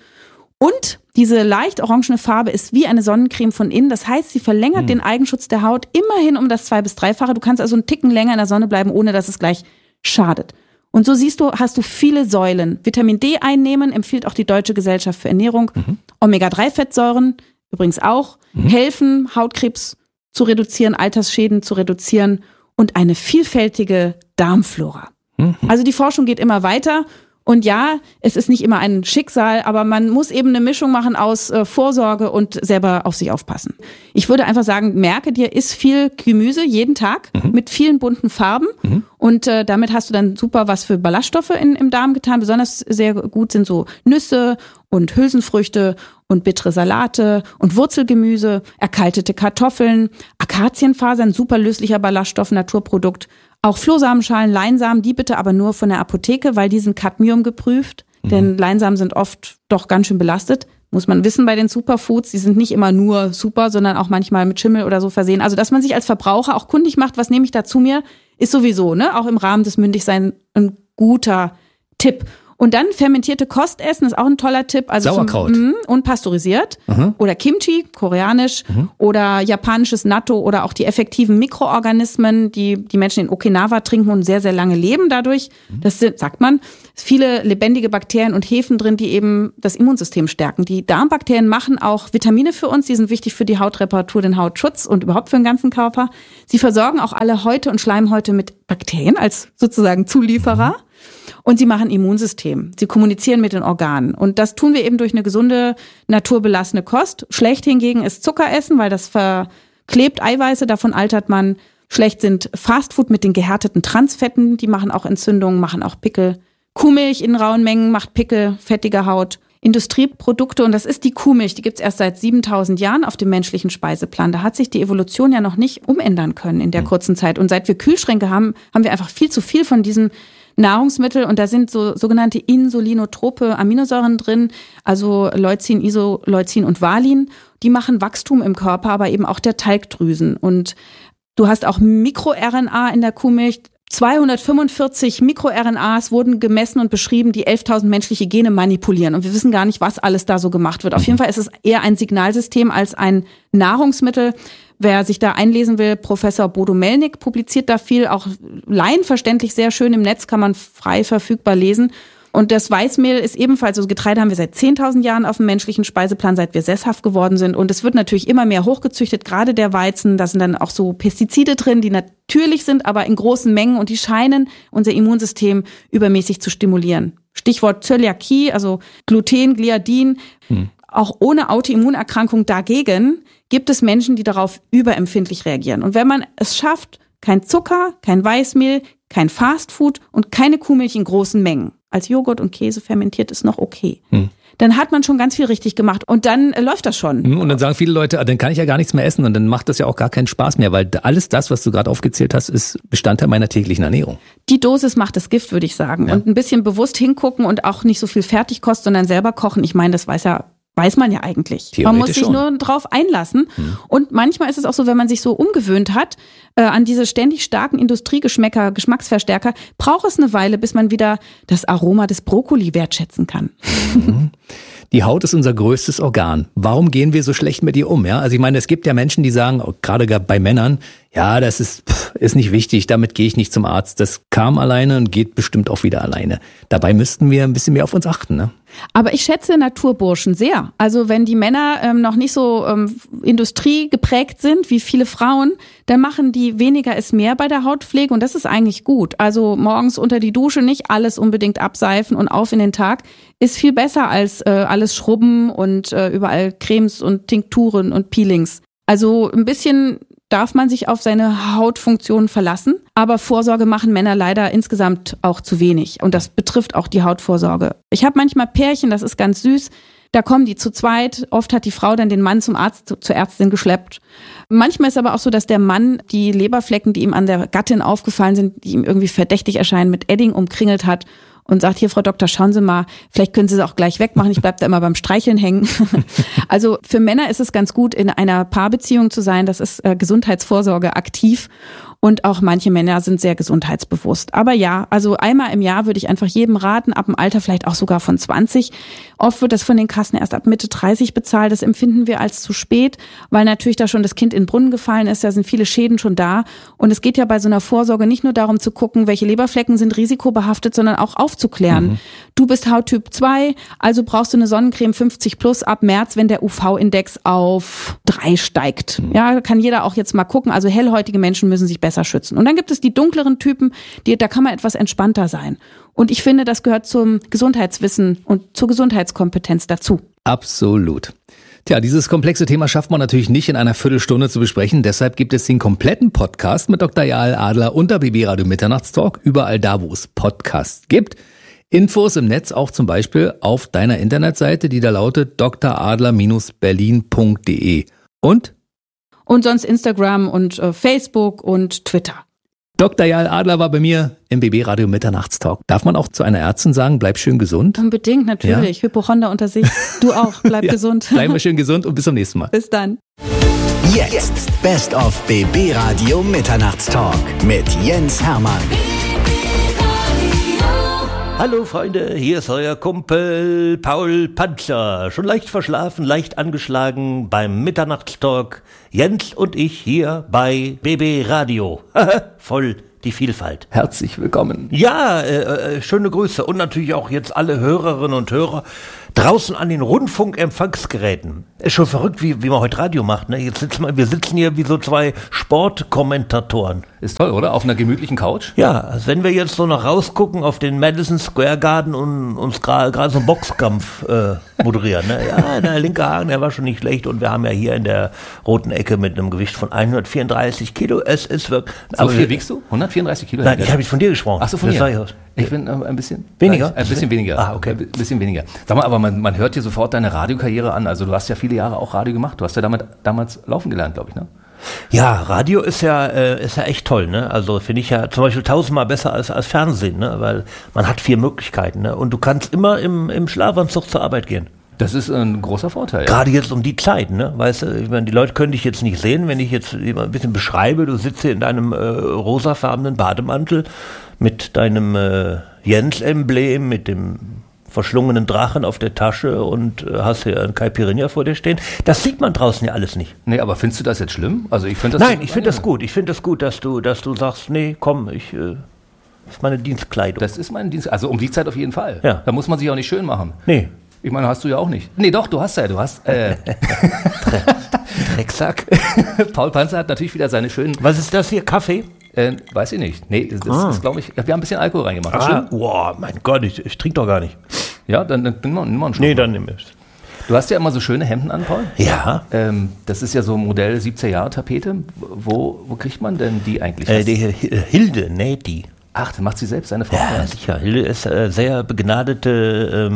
Speaker 6: Und diese leicht orangene Farbe ist wie eine Sonnencreme von innen. Das heißt, sie verlängert den Eigenschutz der Haut immerhin um das 2- bis 3-fache. Du kannst also einen Ticken länger in der Sonne bleiben, ohne dass es gleich schadet. Und so siehst du, hast du viele Säulen. Vitamin D einnehmen empfiehlt auch die Deutsche Gesellschaft für Ernährung. Omega-3-Fettsäuren übrigens auch helfen, Hautkrebs zu reduzieren, Altersschäden zu reduzieren und eine vielfältige Darmflora. Also die Forschung geht immer weiter. Und ja, es ist nicht immer ein Schicksal, aber man muss eben eine Mischung machen aus Vorsorge und selber auf sich aufpassen. Ich würde einfach sagen, merke dir, iss viel Gemüse jeden Tag mit vielen bunten Farben und damit hast du dann super was für Ballaststoffe im Darm getan. Besonders sehr gut sind so Nüsse und Hülsenfrüchte und bittere Salate und Wurzelgemüse, erkaltete Kartoffeln, Akazienfasern, super löslicher Ballaststoff, Naturprodukt. Auch Flohsamenschalen, Leinsamen, die bitte aber nur von der Apotheke, weil die sind Cadmium geprüft. Denn Leinsamen sind oft doch ganz schön belastet. Muss man wissen bei den Superfoods. Die sind nicht immer nur super, sondern auch manchmal mit Schimmel oder so versehen. Also, dass man sich als Verbraucher auch kundig macht, was nehme ich da zu mir, ist sowieso, auch im Rahmen des Mündigseins ein guter Tipp. Und dann fermentierte Kost essen, ist auch ein toller Tipp. Also
Speaker 1: Sauerkraut.
Speaker 6: Und pasteurisiert. Oder Kimchi, koreanisch. Oder japanisches Natto oder auch die effektiven Mikroorganismen, die Menschen in Okinawa trinken und sehr, sehr lange leben dadurch. Das sind, sagt man, viele lebendige Bakterien und Hefen drin, die eben das Immunsystem stärken. Die Darmbakterien machen auch Vitamine für uns. Die sind wichtig für die Hautreparatur, den Hautschutz und überhaupt für den ganzen Körper. Sie versorgen auch alle Häute und Schleimhäute mit Bakterien als sozusagen Zulieferer. Und sie machen Immunsystem. Sie kommunizieren mit den Organen. Und das tun wir eben durch eine gesunde, naturbelassene Kost. Schlecht hingegen ist Zuckeressen, weil das verklebt Eiweiße, davon altert man. Schlecht sind Fastfood mit den gehärteten Transfetten, die machen auch Entzündungen, machen auch Pickel. Kuhmilch in rauen Mengen macht Pickel, fettige Haut. Industrieprodukte, und das ist die Kuhmilch, die gibt's erst seit 7000 Jahren auf dem menschlichen Speiseplan. Da hat sich die Evolution ja noch nicht umändern können in der kurzen Zeit. Und seit wir Kühlschränke haben, haben wir einfach viel zu viel von diesen Nahrungsmittel, und da sind so sogenannte insulinotrope Aminosäuren drin, also Leucin, Isoleucin und Valin. Die machen Wachstum im Körper, aber eben auch der Talgdrüsen. Und du hast auch MikroRNA in der Kuhmilch. 245 MikroRNAs wurden gemessen und beschrieben, die 11.000 menschliche Gene manipulieren. Und wir wissen gar nicht, was alles da so gemacht wird. Auf jeden Fall ist es eher ein Signalsystem als ein Nahrungsmittel. Wer sich da einlesen will, Professor Bodo Melnick publiziert da viel, auch laienverständlich sehr schön im Netz, kann man frei verfügbar lesen. Und das Weißmehl ist ebenfalls, also Getreide haben wir seit 10.000 Jahren auf dem menschlichen Speiseplan, seit wir sesshaft geworden sind. Und es wird natürlich immer mehr hochgezüchtet, gerade der Weizen. Da sind dann auch so Pestizide drin, die natürlich sind, aber in großen Mengen, und die scheinen unser Immunsystem übermäßig zu stimulieren. Stichwort Zöliakie, also Gluten, Gliadin. Auch ohne Autoimmunerkrankung dagegen gibt es Menschen, die darauf überempfindlich reagieren. Und wenn man es schafft, kein Zucker, kein Weißmehl, kein Fastfood und keine Kuhmilch in großen Mengen, als Joghurt und Käse fermentiert ist noch okay, dann hat man schon ganz viel richtig gemacht, und dann läuft das schon.
Speaker 1: Und dann sagen viele Leute, dann kann ich ja gar nichts mehr essen, und dann macht das ja auch gar keinen Spaß mehr, weil alles das, was du gerade aufgezählt hast, ist Bestandteil meiner täglichen Ernährung.
Speaker 6: Die Dosis macht das Gift, würde ich sagen. Ja. Und ein bisschen bewusst hingucken und auch nicht so viel Fertigkost, sondern selber kochen. Ich meine, das weiß man ja eigentlich. Man muss sich nur drauf einlassen. Und manchmal ist es auch so, wenn man sich so umgewöhnt hat an diese ständig starken Industriegeschmäcker, Geschmacksverstärker, braucht es eine Weile, bis man wieder das Aroma des Brokkoli wertschätzen kann.
Speaker 1: Die Haut ist unser größtes Organ. Warum gehen wir so schlecht mit ihr um? Ja, also ich meine, es gibt ja Menschen, die sagen, gerade bei Männern, ja, das ist nicht wichtig, damit gehe ich nicht zum Arzt. Das kam alleine und geht bestimmt auch wieder alleine. Dabei müssten wir ein bisschen mehr auf uns achten, ne?
Speaker 6: Aber ich schätze Naturburschen sehr. Also wenn die Männer noch nicht so industriegeprägt sind wie viele Frauen, dann machen die weniger ist mehr bei der Hautpflege, und das ist eigentlich gut. Also morgens unter die Dusche nicht alles unbedingt abseifen und auf in den Tag ist viel besser als alles schrubben und überall Cremes und Tinkturen und Peelings. Also ein bisschen darf man sich auf seine Hautfunktion verlassen. Aber Vorsorge machen Männer leider insgesamt auch zu wenig. Und das betrifft auch die Hautvorsorge. Ich habe manchmal Pärchen, das ist ganz süß. Da kommen die zu zweit. Oft hat die Frau dann den Mann zum Arzt, zur Ärztin geschleppt. Manchmal ist aber auch so, dass der Mann die Leberflecken, die ihm an der Gattin aufgefallen sind, die ihm irgendwie verdächtig erscheinen, mit Edding umkringelt hat. Und sagt, hier, Frau Doktor, schauen Sie mal, vielleicht können Sie es auch gleich wegmachen, ich bleib da immer beim Streicheln hängen. Also für Männer ist es ganz gut, in einer Paarbeziehung zu sein, das ist Gesundheitsvorsorge aktiv. Und auch manche Männer sind sehr gesundheitsbewusst. Aber ja, also einmal im Jahr würde ich einfach jedem raten, ab dem Alter vielleicht auch sogar von 20. Oft wird das von den Kassen erst ab Mitte 30 bezahlt. Das empfinden wir als zu spät, weil natürlich da schon das Kind in den Brunnen gefallen ist. Da sind viele Schäden schon da. Und es geht ja bei so einer Vorsorge nicht nur darum zu gucken, welche Leberflecken sind risikobehaftet, sondern auch aufzuklären. Du bist Hauttyp 2, also brauchst du eine Sonnencreme 50 plus ab März, wenn der UV-Index auf 3 steigt. Ja, kann jeder auch jetzt mal gucken. Also hellhäutige Menschen müssen sich besser schützen. Und dann gibt es die dunkleren Typen, da kann man etwas entspannter sein. Und ich finde, das gehört zum Gesundheitswissen und zur Gesundheitskompetenz dazu.
Speaker 1: Absolut. Tja, dieses komplexe Thema schafft man natürlich nicht in einer Viertelstunde zu besprechen. Deshalb gibt es den kompletten Podcast mit Dr. Jael Adler unter BB Radio Mitternachtstalk, überall da, wo es Podcasts gibt. Infos im Netz auch zum Beispiel auf deiner Internetseite, die da lautet dradler-berlin.de. Und
Speaker 6: sonst Instagram und Facebook und Twitter.
Speaker 1: Dr. Jael Adler war bei mir im BB Radio Mitternachtstalk. Darf man auch zu einer Ärztin sagen, bleib schön gesund?
Speaker 6: Unbedingt, natürlich. Ja? Hypochonder unter sich. Du auch, bleib gesund.
Speaker 1: Bleiben wir schön gesund und bis zum nächsten Mal.
Speaker 6: Bis dann.
Speaker 3: Jetzt Best of BB Radio Mitternachtstalk mit Jens Hermann.
Speaker 7: Hallo Freunde, hier ist euer Kumpel Paul Panzer. Schon leicht verschlafen, leicht angeschlagen beim Mitternachtstalk. Jens und ich hier bei BB Radio. Voll die Vielfalt.
Speaker 1: Herzlich willkommen.
Speaker 7: Ja, schöne Grüße und natürlich auch jetzt alle Hörerinnen und Hörer draußen an den Rundfunkempfangsgeräten. Ist schon verrückt, wie man heute Radio macht. Ne? Wir sitzen hier wie so zwei Sportkommentatoren.
Speaker 1: Ist toll, oder? Auf einer gemütlichen Couch?
Speaker 7: Ja, also wenn wir jetzt so noch rausgucken auf den Madison Square Garden und uns gerade so einen Boxkampf moderieren. Ne? Ja, der linke Haken, der war schon nicht schlecht und wir haben ja hier in der roten Ecke mit einem Gewicht von 134 Kilo. Es ist wirklich...
Speaker 1: So viel wiegst du? 134 Kilo?
Speaker 7: Nein, ich habe jetzt von dir gesprochen.
Speaker 1: Ach so, von dir. Ich bin ein bisschen...
Speaker 7: Weniger?
Speaker 1: Ein bisschen weniger.
Speaker 7: Ah, okay.
Speaker 1: Ein bisschen weniger. Sag mal, aber man hört dir sofort deine Radiokarriere an. Also du hast ja viele Jahre auch Radio gemacht. Du hast ja damals laufen gelernt, glaube ich, ne?
Speaker 7: Ja, Radio ist ja echt toll, ne? Also finde ich ja zum Beispiel 1000-mal besser als Fernsehen, ne? Weil man hat 4 Möglichkeiten, ne? Und du kannst immer im Schlafanzug zur Arbeit gehen.
Speaker 1: Das ist ein großer Vorteil. Ja.
Speaker 7: Gerade jetzt um die Zeit, ne? Weißt du, ich meine, die Leute können dich jetzt nicht sehen, wenn ich jetzt ein bisschen beschreibe, du sitzt hier in deinem rosafarbenen Bademantel mit deinem Jens-Emblem, mit dem verschlungenen Drachen auf der Tasche und hast hier einen Caipirinha vor dir stehen. Das sieht man draußen ja alles nicht.
Speaker 1: Nee, aber findest du das jetzt schlimm? Also ich finde das...
Speaker 7: Nein, ich finde das gut. Ich finde das gut, dass du sagst, nee, komm, das ist meine Dienstkleidung.
Speaker 1: Das ist meine Dienstkleidung. Also um die Zeit auf jeden Fall.
Speaker 7: Ja.
Speaker 1: Da muss man sich auch nicht schön machen.
Speaker 7: Nee.
Speaker 1: Ich meine, hast du ja auch nicht. Nee, doch, du hast ja,
Speaker 7: Drecksack.
Speaker 1: Paul Panzer hat natürlich wieder seine schönen...
Speaker 7: Was ist das hier, Kaffee?
Speaker 1: Weiß ich nicht. Nee, das ist, glaube ich, wir haben ein bisschen Alkohol reingemacht.
Speaker 7: Boah, mein Gott, ich trinke doch gar nicht.
Speaker 1: Ja, dann nimm mal einen Schluck.
Speaker 7: Nee, dann nimm es.
Speaker 1: Du hast ja immer so schöne Hemden an, Paul.
Speaker 7: Ja.
Speaker 1: Das ist ja so ein Modell 70er-Jahre-Tapete. Wo kriegt man denn die eigentlich?
Speaker 7: Die Hilde näht die.
Speaker 1: Ach, dann macht sie selbst, seine Frau.
Speaker 7: Ja, sicher. Hilde ist sehr begnadete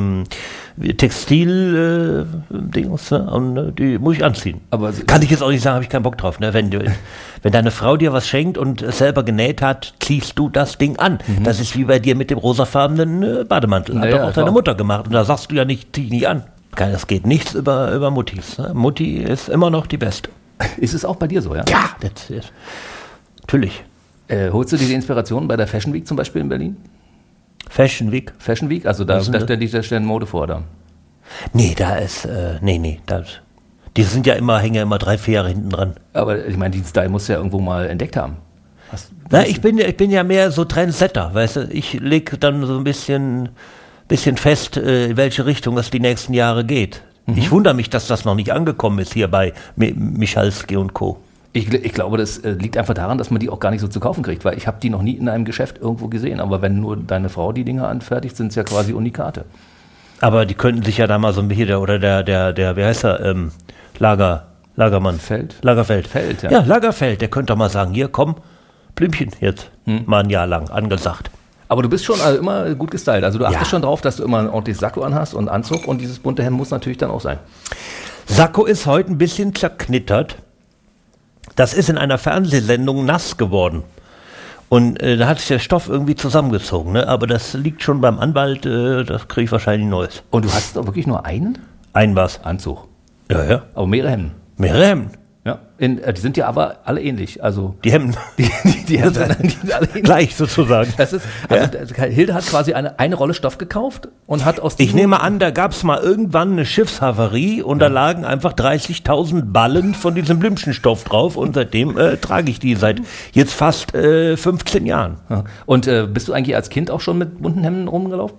Speaker 7: Textil-Dings, ne? Und die muss ich anziehen. Aber kann ich jetzt auch nicht sagen, habe ich keinen Bock drauf. Ne? Wenn deine Frau dir was schenkt und es selber genäht hat, ziehst du das Ding an. Mhm. Das ist wie bei dir mit dem rosafarbenen Bademantel. Hat doch auch deine Mutter gemacht. Und da sagst du ja nicht, zieh ich nicht an. Das geht nichts über Muttis. Ne? Mutti ist immer noch die Beste.
Speaker 1: Ist es auch bei dir so, ja?
Speaker 7: Ja, natürlich.
Speaker 1: Holst du dir die Inspiration bei der Fashion Week zum Beispiel in Berlin?
Speaker 7: Fashion Week?
Speaker 1: Fashion Week, also da stellen Mode vor da.
Speaker 7: Nee, da ist, die sind ja hängen ja immer 3-4 Jahre hinten dran.
Speaker 1: Aber ich meine, den Style musst du ja irgendwo mal entdeckt haben.
Speaker 7: Ich bin ja mehr so Trendsetter, weißt du, ich leg dann so ein bisschen fest, in welche Richtung es die nächsten Jahre geht. Mhm. Ich wundere mich, dass das noch nicht angekommen ist hier bei Michalski und Co.
Speaker 1: Ich glaube, das liegt einfach daran, dass man die auch gar nicht so zu kaufen kriegt, weil ich habe die noch nie in einem Geschäft irgendwo gesehen. Aber wenn nur deine Frau die Dinge anfertigt, sind es ja quasi Unikate.
Speaker 7: Aber die könnten sich ja da mal so hier der wie heißt er, Lagermann. Lagerfeld.
Speaker 1: Ja.
Speaker 7: Ja, Lagerfeld, der könnte doch mal sagen, hier, komm, Blümchen jetzt, mal ein Jahr lang, angesagt.
Speaker 1: Aber du bist schon immer gut gestylt. Also du achtest schon drauf, dass du immer ein ordentliches Sakko anhast und Anzug und dieses bunte Hemd muss natürlich dann auch sein.
Speaker 7: Sakko ist heute ein bisschen zerknittert. Das ist in einer Fernsehsendung nass geworden. Und da hat sich der Stoff irgendwie zusammengezogen. Ne? Aber das liegt schon beim Anwalt, das kriege ich wahrscheinlich Neues.
Speaker 1: Und du hast doch wirklich nur einen?
Speaker 7: Einen was?
Speaker 1: Anzug.
Speaker 7: Ja.
Speaker 1: Aber mehrere Hemden.
Speaker 7: Mehrere Hemden?
Speaker 1: Ja. Die sind ja aber alle ähnlich. Also
Speaker 7: die Hemden.
Speaker 1: Die Hemden sind alle ähnlich.
Speaker 7: Gleich sozusagen.
Speaker 1: Hilde hat quasi eine Rolle Stoff gekauft und hat aus
Speaker 7: Ich nehme an, da gab es mal irgendwann eine Schiffshavarie und da lagen einfach 30.000 Ballen von diesem Blümchenstoff drauf und seitdem trage ich die seit jetzt fast 15 Jahren.
Speaker 1: Ja. Und bist du eigentlich als Kind auch schon mit bunten Hemden rumgelaufen?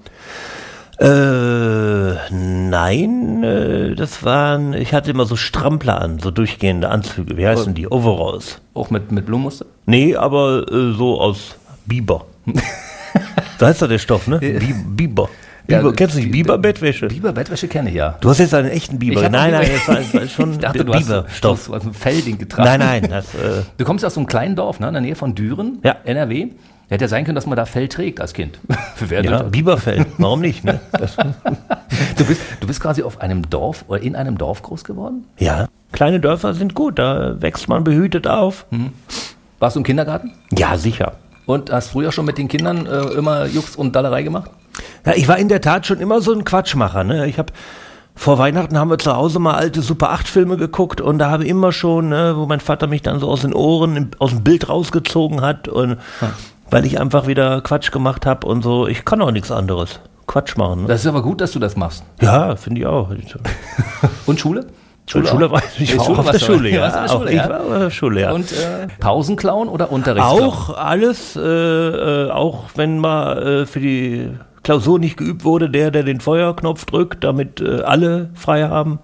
Speaker 7: Nein, ich hatte immer so Strampler an, so durchgehende Anzüge. Wie heißen die? Overalls.
Speaker 1: Auch mit Blumenmuster?
Speaker 7: Nee, aber so aus Biber. So heißt doch der Stoff, ne? Biber. Kennst du nicht Biber-Bettwäsche?
Speaker 1: Biber-Bettwäsche kenne ich, ja.
Speaker 7: Du hast jetzt einen echten Biber. Nein, das war schon
Speaker 1: ich dachte,
Speaker 7: Biberstoff.
Speaker 1: Du hast ein Fellding getragen.
Speaker 7: Nein.
Speaker 1: Du kommst aus so einem kleinen Dorf, ne, in der Nähe von Düren, NRW. Hätte ja sein können, dass man da Fell trägt als Kind.
Speaker 7: Biberfell. Warum nicht? Ne?
Speaker 1: Du bist quasi auf einem Dorf oder in einem Dorf groß geworden?
Speaker 7: Ja, kleine Dörfer sind gut, da wächst man behütet auf.
Speaker 1: Mhm. Warst du im Kindergarten?
Speaker 7: Ja, sicher.
Speaker 1: Und hast früher schon mit den Kindern immer Jux und Dallerei gemacht?
Speaker 7: Ja, ich war in der Tat schon immer so ein Quatschmacher. Ne? Vor Weihnachten haben wir zu Hause mal alte Super 8 Filme geguckt und da habe ich immer schon, wo mein Vater mich dann so aus den Ohren, aus dem Bild rausgezogen hat und weil ich einfach wieder Quatsch gemacht habe und so. Ich kann auch nichts anderes. Quatsch machen. Ne?
Speaker 1: Das ist aber gut, dass du das machst.
Speaker 7: Ja, finde ich auch.
Speaker 1: Und Schule?
Speaker 7: Schule war ich auch auf der Schule, ja.
Speaker 1: Auch ich war auf der Schule, ja. Und Pausenklauen oder Unterrichtsklauen?
Speaker 7: Auch alles, auch wenn mal für die Klausur nicht geübt wurde, der den Feuerknopf drückt, damit alle frei haben.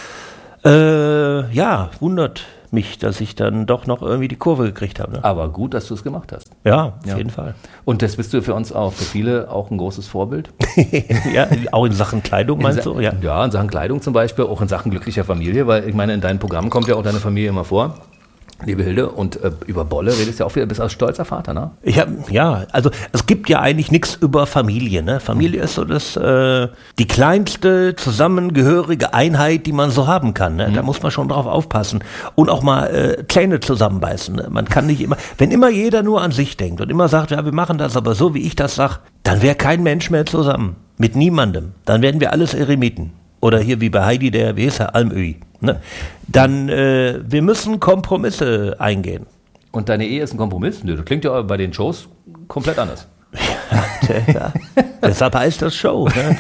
Speaker 7: Ja, wundert mich, dass ich dann doch noch irgendwie die Kurve gekriegt habe. Ne?
Speaker 1: Aber gut, dass du es gemacht hast.
Speaker 7: Ja, auf jeden Fall.
Speaker 1: Und das bist du für uns auch, für viele auch ein großes Vorbild.
Speaker 7: Ja, auch in Sachen Kleidung meinst du?
Speaker 1: Ja, in Sachen Kleidung zum Beispiel, auch in Sachen glücklicher Familie, weil ich meine, in deinem Programm kommt ja auch deine Familie immer vor. Liebe Hilde, und über Bolle redest du ja auch wieder, bist als stolzer Vater, ne?
Speaker 7: Also es gibt ja eigentlich nichts über Familie, ne? Familie ist so die kleinste zusammengehörige Einheit, die man so haben kann, ne? Da muss man schon drauf aufpassen und auch mal Zähne zusammenbeißen, ne? Man kann nicht immer, wenn immer jeder nur an sich denkt und immer sagt, ja, wir machen das aber so, wie ich das sag, dann wäre kein Mensch mehr zusammen, mit niemandem, dann werden wir alles Eremiten. Oder hier wie bei Heidi, wie ist er, Almöhi. Ne? Dann, wir müssen Kompromisse eingehen.
Speaker 1: Und deine Ehe ist ein Kompromiss? Nö, das klingt ja bei den Shows komplett anders.
Speaker 7: Ja, deshalb heißt das Show. Ne?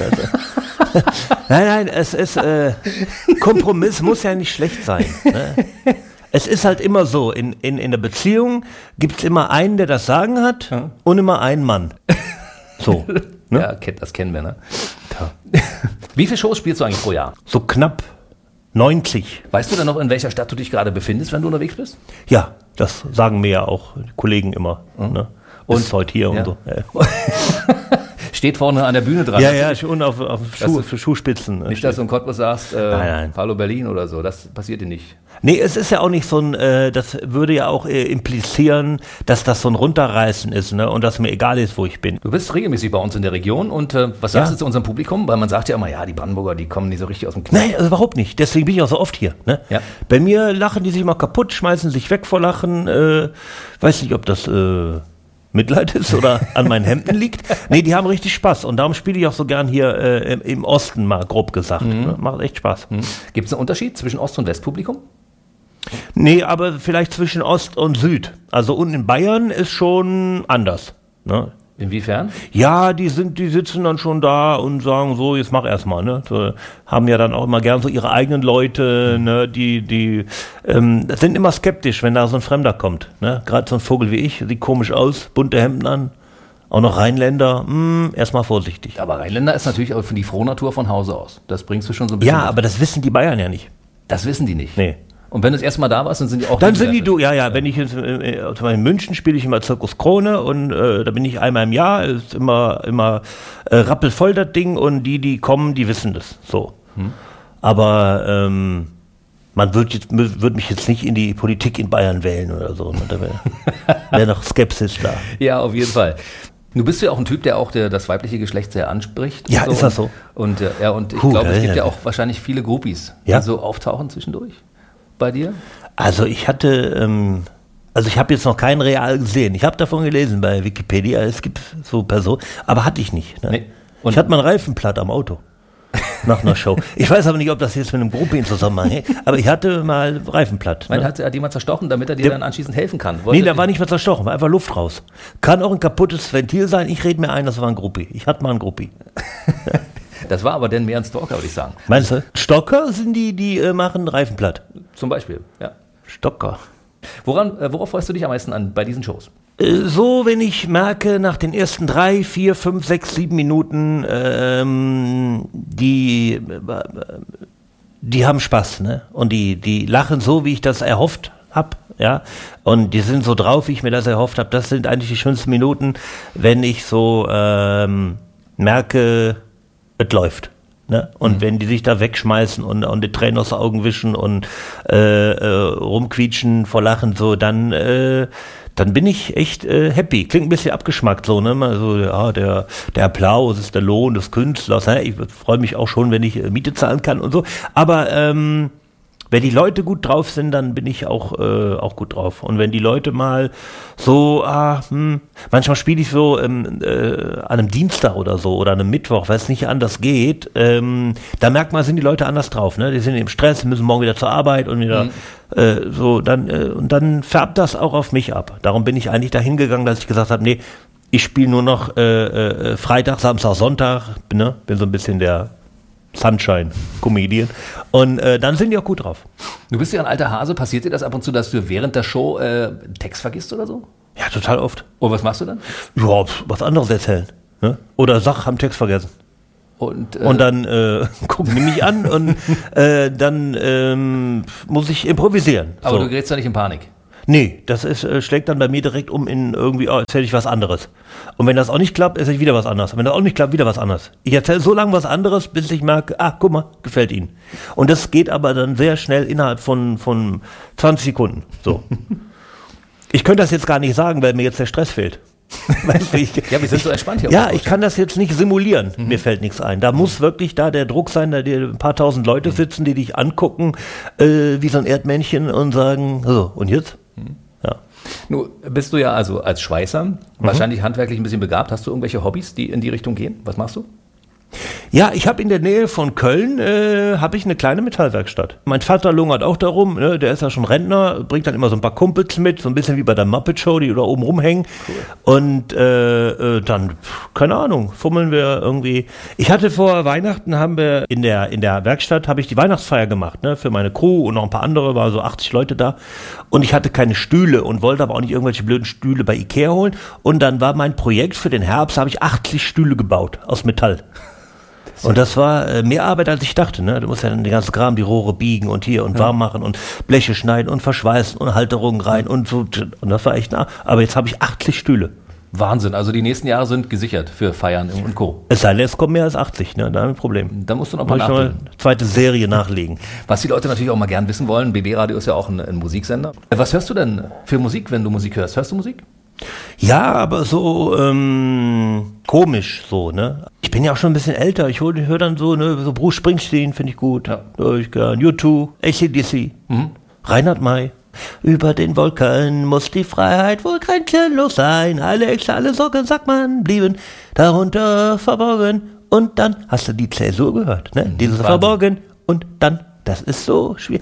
Speaker 7: Nein, es ist, Kompromiss muss ja nicht schlecht sein. Ne? Es ist halt immer so, in der Beziehung gibt es immer einen, der das Sagen hat und immer einen Mann. So. Ne?
Speaker 1: Ja, das kennen wir, ne? Ja. Wie viele Shows spielst du eigentlich pro Jahr?
Speaker 7: So knapp 90.
Speaker 1: Weißt du denn noch, in welcher Stadt du dich gerade befindest, wenn du unterwegs bist?
Speaker 7: Ja, das sagen mir ja auch die Kollegen immer. Ne? Und heute hier und so.
Speaker 1: Steht vorne an der Bühne dran.
Speaker 7: Ja, schon auf Schuhspitzen.
Speaker 1: Nicht, dass du in Cottbus sagst,
Speaker 7: nein.
Speaker 1: Hallo Berlin oder so, das passiert dir nicht.
Speaker 7: Nee, es ist ja auch nicht so ein, das würde ja auch implizieren, dass das so ein Runterreißen ist, ne, und dass mir egal ist, wo ich bin.
Speaker 1: Du bist regelmäßig bei uns in der Region und was sagst du zu unserem Publikum? Weil man sagt ja immer, ja, die Brandenburger, die kommen nicht so richtig aus dem Knast.
Speaker 7: Nein, also überhaupt nicht. Deswegen bin ich auch so oft hier. Ne? Ja. Bei mir lachen die sich mal kaputt, schmeißen sich weg vor Lachen. Weiß nicht, ob das Mitleid ist oder an meinen Hemden liegt. Nee, die haben richtig Spaß und darum spiele ich auch so gern hier im Osten, mal grob gesagt. Ne? Macht echt Spaß.
Speaker 1: Gibt es einen Unterschied zwischen Ost- und Westpublikum?
Speaker 7: Nee, aber vielleicht zwischen Ost und Süd. Also unten in Bayern ist schon anders. Ne?
Speaker 1: Inwiefern?
Speaker 7: Ja, die sitzen dann schon da und sagen so, jetzt mach erstmal, ne? So, haben ja dann auch immer gern so ihre eigenen Leute, ne? Die sind immer skeptisch, wenn da so ein Fremder kommt, ne? Gerade so ein Vogel wie ich, sieht komisch aus, bunte Hemden an. Auch noch Rheinländer, erstmal vorsichtig.
Speaker 1: Aber Rheinländer ist natürlich auch für die Frohnatur von Hause aus. Das bringst du schon so ein bisschen.
Speaker 7: Ja, aber das wissen die Bayern ja nicht.
Speaker 1: Das wissen die nicht?
Speaker 7: Nee.
Speaker 1: Und wenn du das erste Mal da warst, dann sind die auch...
Speaker 7: Dann sind die wenn ich jetzt, in München spiele ich immer Zirkus Krone und da bin ich einmal im Jahr, ist immer rappelvoll das Ding und die kommen, die wissen das, so. Aber man wird mich jetzt nicht in die Politik in Bayern wählen oder so, ne? Da wäre noch Skepsis da.
Speaker 1: Ja, auf jeden Fall. Du bist ja auch ein Typ, der auch das weibliche Geschlecht sehr anspricht.
Speaker 7: Ja, so. Ist das so?
Speaker 1: Und ich glaube, es gibt ja auch wahrscheinlich viele Groupies, die so auftauchen zwischendurch. Bei dir?
Speaker 7: Also ich hatte, ich habe jetzt noch keinen real gesehen. Ich habe davon gelesen bei Wikipedia, es gibt so Personen, aber hatte ich nicht. Ne? Nee. Und ich hatte mal einen Reifen platt am Auto nach einer Show. Ich weiß aber nicht, ob das jetzt mit einem Groupie in Zusammenhang, aber ich hatte mal Reifen platt.
Speaker 1: Ne? Hat jemand zerstochen, damit er dir dann anschließend helfen kann?
Speaker 7: Nee, da war nicht mehr zerstochen, war einfach Luft raus. Kann auch ein kaputtes Ventil sein, ich rede mir ein, das war ein Groupie. Ich hatte mal einen Groupie.
Speaker 1: Das war aber dann mehr ein Stalker, würde ich sagen.
Speaker 7: Meinst du? Stalker sind die machen Reifen platt.
Speaker 1: Zum Beispiel, ja.
Speaker 7: Stalker.
Speaker 1: Worauf freust du dich am meisten an bei diesen Shows?
Speaker 7: So, wenn ich merke, nach den ersten 3, 4, 5, 6, 7 Minuten, die haben Spaß, ne? Und die lachen so, wie ich das erhofft habe, ja? Und die sind so drauf, wie ich mir das erhofft habe. Das sind eigentlich die schönsten Minuten, wenn ich so merke, es läuft. Ne? Und wenn die sich da wegschmeißen und die Tränen aus den Augen wischen und rumquietschen vor Lachen, so, dann bin ich echt happy. Klingt ein bisschen abgeschmackt, so, ne? Also, ja, der Applaus ist der Lohn des Künstlers. Ne? Ich freue mich auch schon, wenn ich Miete zahlen kann und so. Aber wenn die Leute gut drauf sind, dann bin ich auch gut drauf. Und wenn die Leute mal so, manchmal spiele ich so an einem Dienstag oder so oder an einem Mittwoch, weil es nicht anders geht, da merkt man, sind die Leute anders drauf. Ne? Die sind im Stress, müssen morgen wieder zur Arbeit und wieder und dann färbt das auch auf mich ab. Darum bin ich eigentlich dahin gegangen, dass ich gesagt habe, nee, ich spiele nur noch Freitag, Samstag, Sonntag, ne? Bin so ein bisschen der Sunshine-Comedian. Und dann sind die auch gut drauf.
Speaker 1: Du bist ja ein alter Hase. Passiert dir das ab und zu, dass du während der Show Text vergisst oder so?
Speaker 7: Ja, total oft.
Speaker 1: Und was machst du dann?
Speaker 7: Ja, was anderes erzählen. Ne? Oder haben Text vergessen. Und dann gucken die mich an und dann muss ich improvisieren.
Speaker 1: Aber du gerätst da nicht in Panik?
Speaker 7: Nee, das schlägt dann bei mir direkt um in irgendwie, erzähle ich was anderes. Und wenn das auch nicht klappt, erzähle ich wieder was anderes. Und wenn das auch nicht klappt, wieder was anderes. Ich erzähle so lange was anderes, bis ich merke, guck mal, gefällt Ihnen. Und das geht aber dann sehr schnell innerhalb von 20 Sekunden. So. Ich könnte das jetzt gar nicht sagen, weil mir jetzt der Stress fehlt. Weißt du,
Speaker 1: ja, wir sind so entspannt hier.
Speaker 7: Ja, ich kann das jetzt nicht simulieren. Mir fällt nichts ein. Da muss wirklich der Druck sein, da ein paar tausend Leute sitzen, die dich angucken, wie so ein Erdmännchen und sagen, so, und jetzt? Ja.
Speaker 1: Nun bist du ja also als Schweißer, wahrscheinlich handwerklich ein bisschen begabt. Hast du irgendwelche Hobbys, die in die Richtung gehen? Was machst du?
Speaker 7: Ja, ich habe in der Nähe von Köln habe ich eine kleine Metallwerkstatt. Mein Vater lungert auch darum, ne, der ist ja schon Rentner, bringt dann immer so ein paar Kumpels mit, so ein bisschen wie bei der Muppet Show, die da oben rumhängen. Cool. Und dann, keine Ahnung, fummeln wir irgendwie. Ich hatte vor Weihnachten, haben wir in der Werkstatt, habe ich die Weihnachtsfeier gemacht, ne, für meine Crew und noch ein paar andere, war so 80 Leute da. Und ich hatte keine Stühle und wollte aber auch nicht irgendwelche blöden Stühle bei Ikea holen. Und dann war mein Projekt für den Herbst, habe ich 80 Stühle gebaut aus Metall. Und das war mehr Arbeit, als ich dachte. Ne? Du musst ja dann den ganzen Kram, die Rohre biegen und hier und warm machen und Bleche schneiden und verschweißen und Halterungen rein und so. Und das war echt nah. Aber jetzt habe ich 80 Stühle.
Speaker 1: Wahnsinn, also die nächsten Jahre sind gesichert für Feiern und Co.
Speaker 7: Es sei denn, es kommen mehr als 80, ne? Da haben wir ein Problem.
Speaker 1: Da musst du noch mal nachdenken.
Speaker 7: Eine zweite Serie nachlegen.
Speaker 1: Was die Leute natürlich auch mal gern wissen wollen, BB Radio ist ja auch ein Musiksender. Was hörst du denn für Musik, wenn du Musik hörst? Hörst du Musik?
Speaker 7: Ja, aber so komisch so, ne? Ich bin ja auch schon ein bisschen älter. Ich höre dann so, ne, so Bruce Springsteen finde ich gut. Ja. Hör ich gern. U2, AC/DC, Reinhard May. Über den Wolken muss die Freiheit wohl grenzenlos sein. Alle Ängste, alle Sorgen, sagt man, blieben darunter verborgen. Und dann, hast du die Zäsur gehört, ne? Dieses Verborgen und dann. Das ist so schwierig.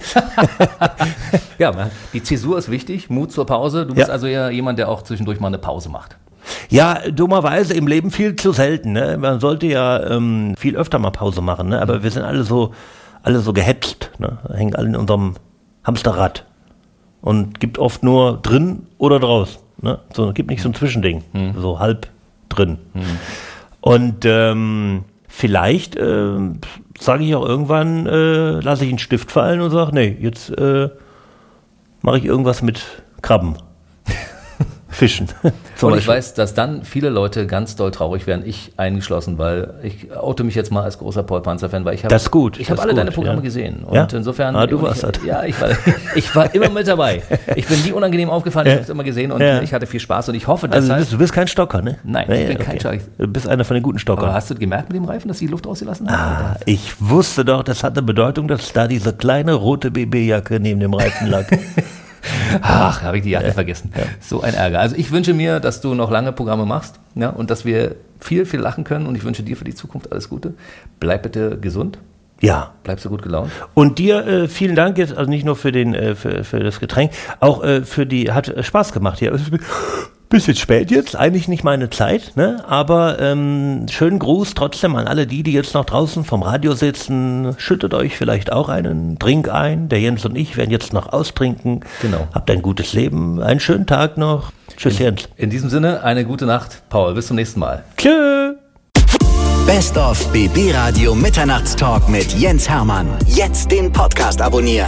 Speaker 1: Ja, die Zäsur ist wichtig, Mut zur Pause. Du bist also eher jemand, der auch zwischendurch mal eine Pause macht.
Speaker 7: Ja, dummerweise im Leben viel zu selten. Ne? Man sollte ja viel öfter mal Pause machen, ne? Aber wir sind alle so gehetzt. Ne? Hängen alle in unserem Hamsterrad. Und gibt oft nur drin oder draus. Ne? So, gibt nicht so ein Zwischending. So halb drin. Und vielleicht sage ich auch irgendwann, lasse ich einen Stift fallen und sage, nee, jetzt mache ich irgendwas mit Krabben. Fischen.
Speaker 1: Und ich weiß, dass dann viele Leute ganz doll traurig werden, ich eingeschlossen, weil ich oute mich jetzt mal als großer Paul Panzer-Fan, weil ich habe alle deine Programme gesehen. Und insofern.
Speaker 7: Du warst das.
Speaker 1: Ja, ich war immer mit dabei. Ich bin nie unangenehm aufgefallen, ich habe es immer gesehen und ich hatte viel Spaß und ich hoffe, dass.
Speaker 7: Also du bist kein Stocker, ne?
Speaker 1: Nein, ich bin kein Stocker.
Speaker 7: Du bist einer von den guten Stockern.
Speaker 1: Aber hast du gemerkt mit dem Reifen, dass die Luft rausgelassen haben?
Speaker 7: Ich wusste doch, das hatte Bedeutung, dass da diese kleine rote BB-Jacke neben dem Reifen lag.
Speaker 1: Ach, habe ich die Jacke vergessen. Ja. So ein Ärger. Also ich wünsche mir, dass du noch lange Programme machst, ja, und dass wir viel, viel lachen können und ich wünsche dir für die Zukunft alles Gute. Bleib bitte gesund.
Speaker 7: Ja.
Speaker 1: Bleib so gut gelaunt.
Speaker 7: Und dir vielen Dank jetzt, also nicht nur für für das Getränk, auch hat Spaß gemacht hier. Bisschen spät jetzt, eigentlich nicht meine Zeit, ne? Aber schönen Gruß trotzdem an alle die jetzt noch draußen vom Radio sitzen. Schüttet euch vielleicht auch einen Drink ein. Der Jens und ich werden jetzt noch austrinken.
Speaker 1: Genau.
Speaker 7: Habt ein gutes Leben, einen schönen Tag noch. Tschüss, Jens.
Speaker 1: In diesem Sinne, eine gute Nacht, Paul. Bis zum nächsten Mal.
Speaker 7: Tschö.
Speaker 3: Best of BB Radio Mitternachtstalk mit Jens Hermann. Jetzt den Podcast abonnieren.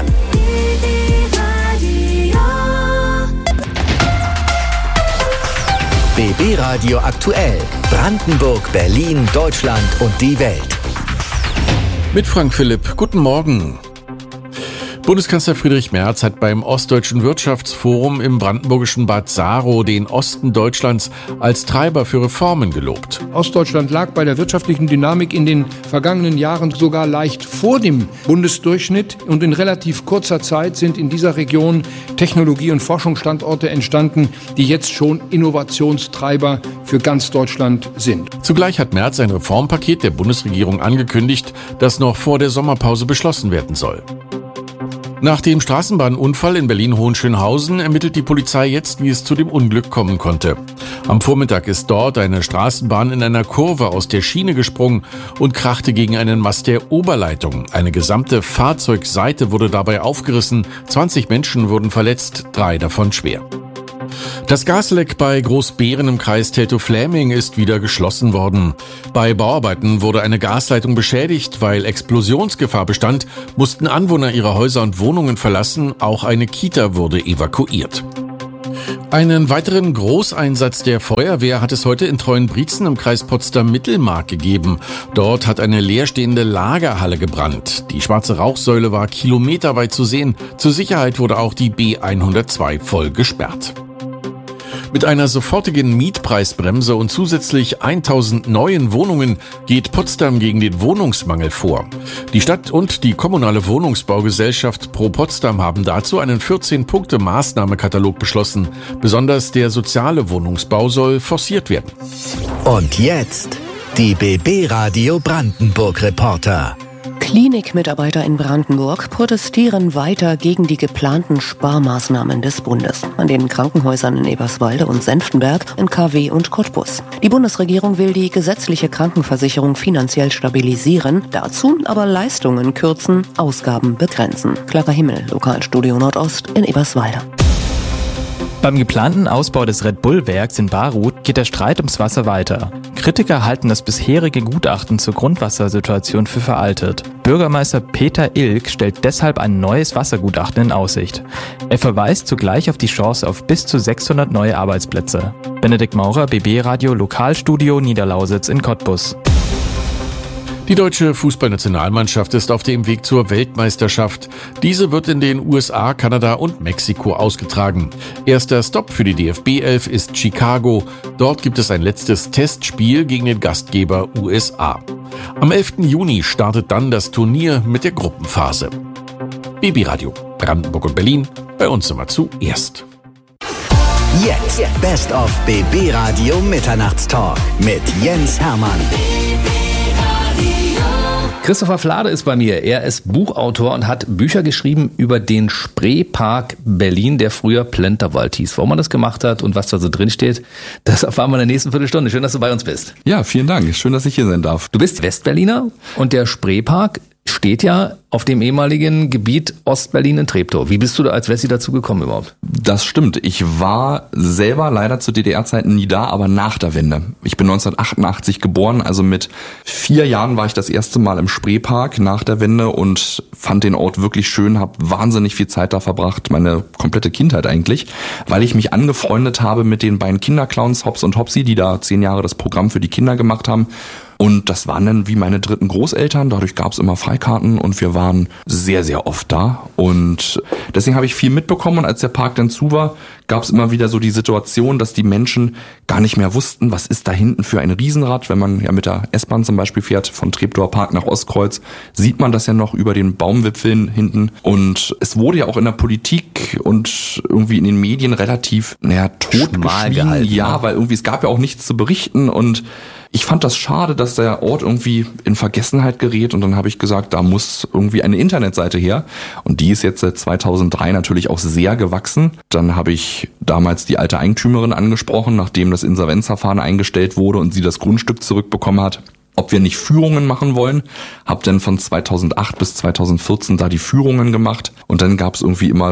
Speaker 3: BB Radio aktuell. Brandenburg, Berlin, Deutschland und die Welt.
Speaker 8: Mit Frank Philipp. Guten Morgen. Bundeskanzler Friedrich Merz hat beim Ostdeutschen Wirtschaftsforum im brandenburgischen Bad Saro den Osten Deutschlands als Treiber für Reformen gelobt.
Speaker 9: Ostdeutschland lag bei der wirtschaftlichen Dynamik in den vergangenen Jahren sogar leicht vor dem Bundesdurchschnitt und in relativ kurzer Zeit sind in dieser Region Technologie- und Forschungsstandorte entstanden, die jetzt schon Innovationstreiber für ganz Deutschland sind.
Speaker 8: Zugleich hat Merz ein Reformpaket der Bundesregierung angekündigt, das noch vor der Sommerpause beschlossen werden soll. Nach dem Straßenbahnunfall in Berlin-Hohenschönhausen ermittelt die Polizei jetzt, wie es zu dem Unglück kommen konnte. Am Vormittag ist dort eine Straßenbahn in einer Kurve aus der Schiene gesprungen und krachte gegen einen Mast der Oberleitung. Eine gesamte Fahrzeugseite wurde dabei aufgerissen, 20 Menschen wurden verletzt, 3 davon schwer. Das Gasleck bei Großbeeren im Kreis Teltow-Fläming ist wieder geschlossen worden. Bei Bauarbeiten wurde eine Gasleitung beschädigt. Weil Explosionsgefahr bestand, mussten Anwohner ihre Häuser und Wohnungen verlassen. Auch eine Kita wurde evakuiert. Einen weiteren Großeinsatz der Feuerwehr hat es heute in Treuenbrietzen im Kreis Potsdam-Mittelmark gegeben. Dort hat eine leerstehende Lagerhalle gebrannt. Die schwarze Rauchsäule war kilometerweit zu sehen. Zur Sicherheit wurde auch die B102 voll gesperrt. Mit einer sofortigen Mietpreisbremse und zusätzlich 1000 neuen Wohnungen geht Potsdam gegen den Wohnungsmangel vor. Die Stadt und die kommunale Wohnungsbaugesellschaft Pro Potsdam haben dazu einen 14-Punkte-Maßnahmekatalog beschlossen. Besonders der soziale Wohnungsbau soll forciert werden.
Speaker 3: Und jetzt die BB Radio Brandenburg Reporter.
Speaker 10: Klinikmitarbeiter in Brandenburg protestieren weiter gegen die geplanten Sparmaßnahmen des Bundes an den Krankenhäusern in Eberswalde und Senftenberg, in KW und Cottbus. Die Bundesregierung will die gesetzliche Krankenversicherung finanziell stabilisieren, dazu aber Leistungen kürzen, Ausgaben begrenzen. Clara Himmel, Lokalstudio Nordost in Eberswalde.
Speaker 11: Beim geplanten Ausbau des Red Bull-Werks in Baruth geht der Streit ums Wasser weiter. Kritiker halten das bisherige Gutachten zur Grundwassersituation für veraltet. Bürgermeister Peter Ilk stellt deshalb ein neues Wassergutachten in Aussicht. Er verweist zugleich auf die Chance auf bis zu 600 neue Arbeitsplätze. Benedikt Maurer, BB Radio, Lokalstudio Niederlausitz in Cottbus.
Speaker 8: Die deutsche Fußballnationalmannschaft ist auf dem Weg zur Weltmeisterschaft. Diese wird in den USA, Kanada und Mexiko ausgetragen. Erster Stopp für die DFB-11 ist Chicago. Dort gibt es ein letztes Testspiel gegen den Gastgeber USA. Am 11. Juni startet dann das Turnier mit der Gruppenphase. BB Radio, Brandenburg und Berlin, bei uns immer zuerst.
Speaker 3: Jetzt Best of BB Radio Mitternachtstalk mit Jens Hermann.
Speaker 1: Christopher Flade ist bei mir. Er ist Buchautor und hat Bücher geschrieben über den Spreepark Berlin, der früher Plenterwald hieß. Warum man das gemacht hat und was da so drin steht, das erfahren wir in der nächsten Viertelstunde. Schön, dass du bei uns bist.
Speaker 12: Ja, vielen Dank. Schön, dass ich hier sein darf.
Speaker 1: Du bist Westberliner und der Spreepark steht ja auf dem ehemaligen Gebiet Ostberlin in Treptow. Wie bist du da als Wessi dazu gekommen überhaupt?
Speaker 12: Das stimmt. Ich war selber leider zu DDR-Zeiten nie da, aber nach der Wende. Ich bin 1988 geboren, also mit 4 Jahren war ich das erste Mal im Spreepark nach der Wende und fand den Ort wirklich schön, habe wahnsinnig viel Zeit da verbracht, meine komplette Kindheit eigentlich, weil ich mich angefreundet habe mit den beiden Kinderclowns Hops und Hopsi, die da 10 Jahre das Programm für die Kinder gemacht haben. Und das waren dann wie meine dritten Großeltern, dadurch gab es immer Freikarten und wir waren sehr, sehr oft da. Und deswegen habe ich viel mitbekommen und als der Park dann zu war, gab es immer wieder so die Situation, dass die Menschen gar nicht mehr wussten, was ist da hinten für ein Riesenrad. Wenn man ja mit der S-Bahn zum Beispiel fährt, von Treptower Park nach Ostkreuz, sieht man das ja noch über den Baumwipfeln hinten. Und es wurde ja auch in der Politik und irgendwie in den Medien relativ, totgeschwiegen. Ja, weil irgendwie, es gab ja auch nichts zu berichten und ich fand das schade, dass der Ort irgendwie in Vergessenheit gerät und dann habe ich gesagt, da muss irgendwie eine Internetseite her und die ist jetzt seit 2003 natürlich auch sehr gewachsen. Dann habe ich damals die alte Eigentümerin angesprochen, nachdem das Insolvenzverfahren eingestellt wurde und sie das Grundstück zurückbekommen hat, ob wir nicht Führungen machen wollen. Hab dann von 2008 bis 2014 da die Führungen gemacht und dann gab es irgendwie immer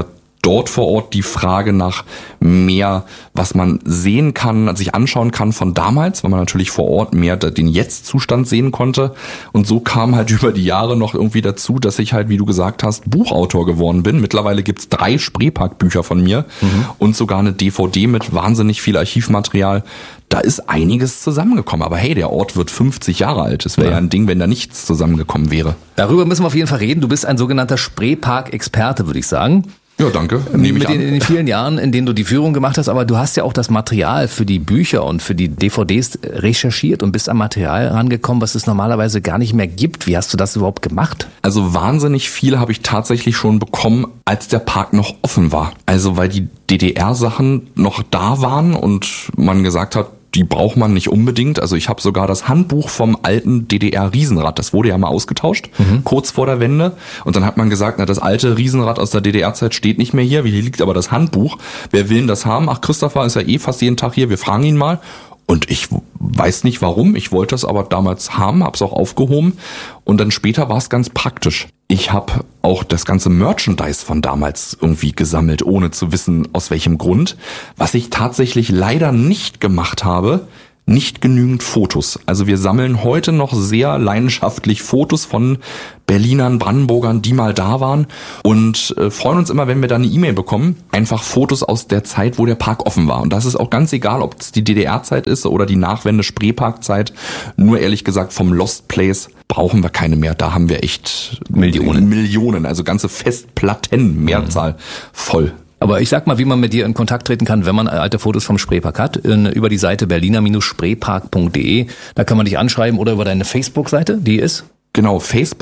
Speaker 12: dort vor Ort die Frage nach mehr, was man sehen kann, sich anschauen kann von damals, weil man natürlich vor Ort mehr den Jetzt-Zustand sehen konnte. Und so kam halt über die Jahre noch irgendwie dazu, dass ich halt, wie du gesagt hast, Buchautor geworden bin. Mittlerweile gibt's 3 Spreepark-Bücher von mir und sogar eine DVD mit wahnsinnig viel Archivmaterial. Da ist einiges zusammengekommen. Aber hey, der Ort wird 50 Jahre alt. Es wäre ja ein Ding, wenn da nichts zusammengekommen wäre.
Speaker 1: Darüber müssen wir auf jeden Fall reden. Du bist ein sogenannter Spreepark-Experte, würde ich sagen.
Speaker 12: Ja, danke. Nehme ich an.
Speaker 1: In den vielen Jahren, in denen du die Führung gemacht hast, aber du hast ja auch das Material für die Bücher und für die DVDs recherchiert und bist an Material rangekommen, was es normalerweise gar nicht mehr gibt. Wie hast du das überhaupt gemacht?
Speaker 12: Also wahnsinnig viel habe ich tatsächlich schon bekommen, als der Park noch offen war. Also weil die DDR-Sachen noch da waren und man gesagt hat, die braucht man nicht unbedingt. Also ich habe sogar das Handbuch vom alten DDR-Riesenrad, das wurde ja mal ausgetauscht, kurz vor der Wende. Und dann hat man gesagt, na, das alte Riesenrad aus der DDR-Zeit steht nicht mehr hier, hier liegt aber das Handbuch. Wer will denn das haben? Ach, Christopher ist ja eh fast jeden Tag hier, wir fragen ihn mal. Und ich weiß nicht warum, ich wollte es aber damals haben, habe es auch aufgehoben und dann später war es ganz praktisch. Ich habe auch das ganze Merchandise von damals irgendwie gesammelt, ohne zu wissen, aus welchem Grund. Was ich tatsächlich leider nicht gemacht habe, nicht genügend Fotos. Also wir sammeln heute noch sehr leidenschaftlich Fotos von Berlinern, Brandenburgern, die mal da waren und freuen uns immer, wenn wir da eine E-Mail bekommen. Einfach Fotos aus der Zeit, wo der Park offen war. Und das ist auch ganz egal, ob es die DDR-Zeit ist oder die Nachwende-Spreepark-Zeit. Nur ehrlich gesagt, vom Lost Place brauchen wir keine mehr. Da haben wir echt Millionen, also ganze Festplatten, Mehrzahl voll.
Speaker 1: Aber ich sag mal, wie man mit dir in Kontakt treten kann, wenn man alte Fotos vom Spreepark hat, über die Seite berliner-spreepark.de. Da kann man dich anschreiben oder über deine Facebook-Seite, die ist?
Speaker 12: Genau,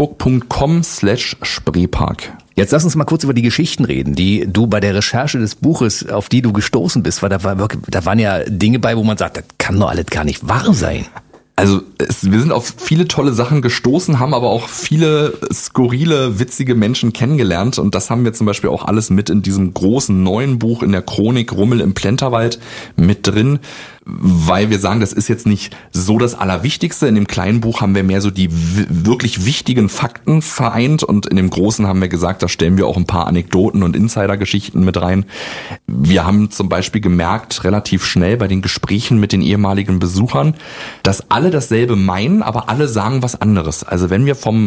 Speaker 12: facebook.com/Spreepark.
Speaker 1: Jetzt lass uns mal kurz über die Geschichten reden, die du bei der Recherche des Buches, auf die du gestoßen bist, weil da waren ja Dinge bei, wo man sagt, das kann doch alles gar nicht wahr sein.
Speaker 12: Also wir sind auf viele tolle Sachen gestoßen, haben aber auch viele skurrile, witzige Menschen kennengelernt und das haben wir zum Beispiel auch alles mit in diesem großen neuen Buch in der Chronik Rummel im Plenterwald mit drin, weil wir sagen, das ist jetzt nicht so das Allerwichtigste. In dem kleinen Buch haben wir mehr so die wirklich wichtigen Fakten vereint und in dem großen haben wir gesagt, da stellen wir auch ein paar Anekdoten und Insidergeschichten mit rein. Wir haben zum Beispiel gemerkt, relativ schnell bei den Gesprächen mit den ehemaligen Besuchern, dass alle dasselbe meinen, aber alle sagen was anderes. Also wenn wir vom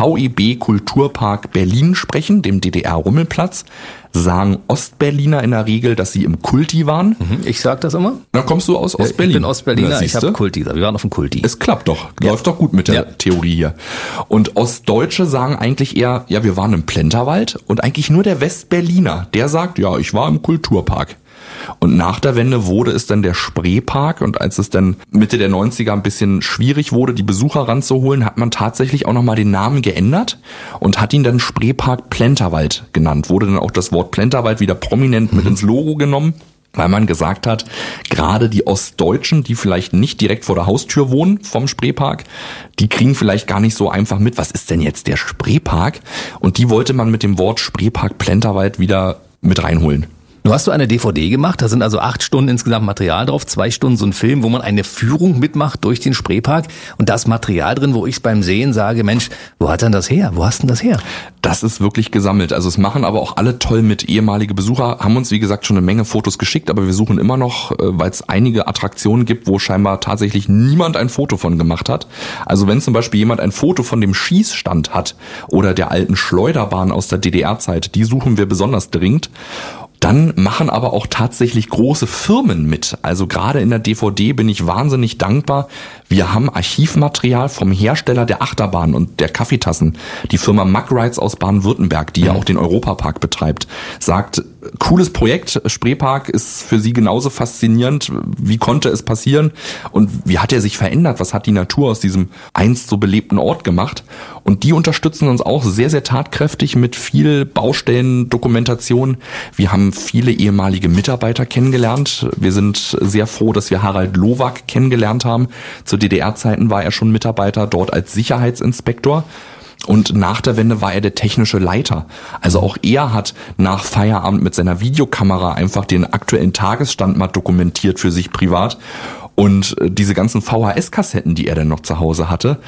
Speaker 12: VEB Kulturpark Berlin sprechen, dem DDR-Rummelplatz, sagen Ostberliner in der Regel, dass sie im Kulti waren.
Speaker 1: Ich sag das immer.
Speaker 12: Na, kommst du aus Ostberlin?
Speaker 1: Ich bin Ostberliner, ich habe Kulti. Wir waren auf dem Kulti.
Speaker 12: Es klappt doch. Läuft doch gut mit der Theorie hier. Und Ostdeutsche sagen eigentlich eher, ja, wir waren im Plenterwald. Und eigentlich nur der Westberliner, der sagt, ja, ich war im Kulturpark. Und nach der Wende wurde es dann der Spreepark und als es dann Mitte der 90er ein bisschen schwierig wurde, die Besucher ranzuholen, hat man tatsächlich auch nochmal den Namen geändert und hat ihn dann Spreepark Plenterwald genannt. Wurde dann auch das Wort Plenterwald wieder prominent mit ins Logo genommen, weil man gesagt hat, gerade die Ostdeutschen, die vielleicht nicht direkt vor der Haustür wohnen vom Spreepark, die kriegen vielleicht gar nicht so einfach mit, was ist denn jetzt der Spreepark? Und die wollte man mit dem Wort Spreepark Plenterwald wieder mit reinholen.
Speaker 1: Du hast eine DVD gemacht, da sind also 8 Stunden insgesamt Material drauf, 2 Stunden so ein Film, wo man eine Führung mitmacht durch den Spreepark und da ist Material drin, wo ich beim Sehen sage, Mensch, wo hat denn das her? Wo hast denn das her?
Speaker 12: Das ist wirklich gesammelt, also es machen aber auch alle toll mit. Ehemalige Besucher haben uns wie gesagt schon eine Menge Fotos geschickt, aber wir suchen immer noch, weil es einige Attraktionen gibt, wo scheinbar tatsächlich niemand ein Foto von gemacht hat. Also wenn zum Beispiel jemand ein Foto von dem Schießstand hat oder der alten Schleuderbahn aus der DDR-Zeit, die suchen wir besonders dringend. Dann machen aber auch tatsächlich große Firmen mit. Also gerade in der DVD bin ich wahnsinnig dankbar. Wir haben Archivmaterial vom Hersteller der Achterbahn und der Kaffeetassen. Die Firma Mack Rides aus Baden-Württemberg, die ja auch den Europapark betreibt, sagt, cooles Projekt, Spreepark ist für sie genauso faszinierend. Wie konnte es passieren? Und wie hat er sich verändert? Was hat die Natur aus diesem einst so belebten Ort gemacht? Und die unterstützen uns auch sehr, sehr tatkräftig mit viel Baustellendokumentation. Wir haben viele ehemalige Mitarbeiter kennengelernt. Wir sind sehr froh, dass wir Harald Lowak kennengelernt haben. Zu DDR-Zeiten war er schon Mitarbeiter dort als Sicherheitsinspektor. Und nach der Wende war er der technische Leiter. Also auch er hat nach Feierabend mit seiner Videokamera einfach den aktuellen Tagesstand mal dokumentiert für sich privat. Und diese ganzen VHS-Kassetten, die er dann noch zu Hause hatte,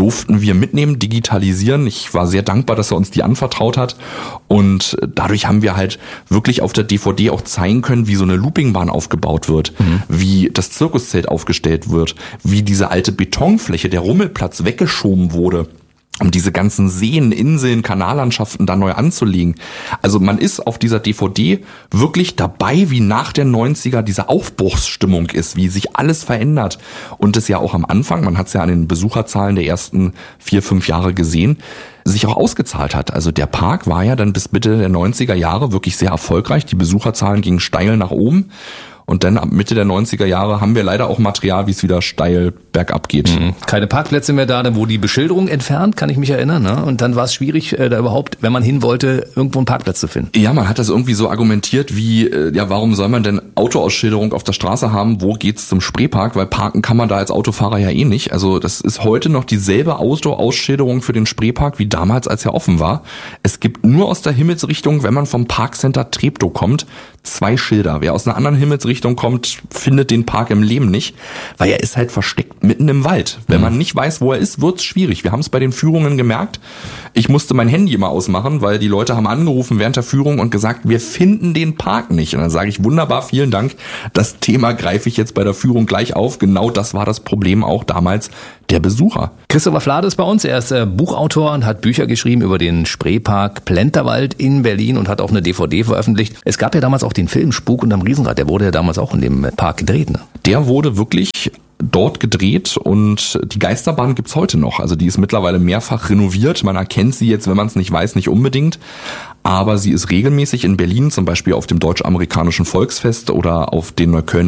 Speaker 12: durften wir mitnehmen, digitalisieren. Ich war sehr dankbar, dass er uns die anvertraut hat. Und dadurch haben wir halt wirklich auf der DVD auch zeigen können, wie so eine Loopingbahn aufgebaut wird, wie das Zirkuszelt aufgestellt wird, wie diese alte Betonfläche, der Rummelplatz weggeschoben wurde, um diese ganzen Seen, Inseln, Kanallandschaften da neu anzulegen. Also man ist auf dieser DVD wirklich dabei, wie nach der 90er diese Aufbruchsstimmung ist, wie sich alles verändert. Und es ja auch am Anfang, man hat es ja an den Besucherzahlen der ersten 4-5 Jahre gesehen, sich auch ausgezahlt hat. Also der Park war ja dann bis Mitte der 90er Jahre wirklich sehr erfolgreich. Die Besucherzahlen gingen steil nach oben. Und dann ab Mitte der 90er Jahre haben wir leider auch Material, wie es wieder steil bergab geht.
Speaker 1: Keine Parkplätze mehr da, dann wurde die Beschilderung entfernt, kann ich mich erinnern. Ne? Und dann war es schwierig, da überhaupt, wenn man hin wollte, irgendwo einen Parkplatz zu finden.
Speaker 12: Ja, man hat das irgendwie so argumentiert wie, ja, warum soll man denn Autoausschilderung auf der Straße haben? Wo geht's zum Spreepark? Weil parken kann man da als Autofahrer ja eh nicht. Also das ist heute noch dieselbe Autoausschilderung für den Spreepark wie damals, als er offen war. Es gibt nur aus der Himmelsrichtung, wenn man vom Parkcenter Treptow kommt, 2 Schilder. Wer aus einer anderen Himmelsrichtung kommt, findet den Park im Leben nicht, weil er ist halt versteckt mitten im Wald. Wenn man nicht weiß, wo er ist, wird's schwierig. Wir haben es bei den Führungen gemerkt. Ich musste mein Handy immer ausmachen, weil die Leute haben angerufen während der Führung und gesagt, wir finden den Park nicht. Und dann sage ich, wunderbar, vielen Dank. Das Thema greife ich jetzt bei der Führung gleich auf. Genau das war das Problem auch damals der Besucher.
Speaker 1: Christopher Flade ist bei uns. Er ist Buchautor und hat Bücher geschrieben über den Spreepark Plenterwald in Berlin und hat auch eine DVD veröffentlicht. Es gab ja damals auch den Film Spuk unterm Riesenrad. Der wurde ja damals auch in dem Park gedreht. Ne?
Speaker 12: Der wurde wirklich dort gedreht und die Geisterbahn gibt's heute noch. Also die ist mittlerweile mehrfach renoviert. Man erkennt sie jetzt, wenn man es nicht weiß, nicht unbedingt. Aber sie ist regelmäßig in Berlin, zum Beispiel auf dem Deutsch-Amerikanischen Volksfest oder auf den Neukölln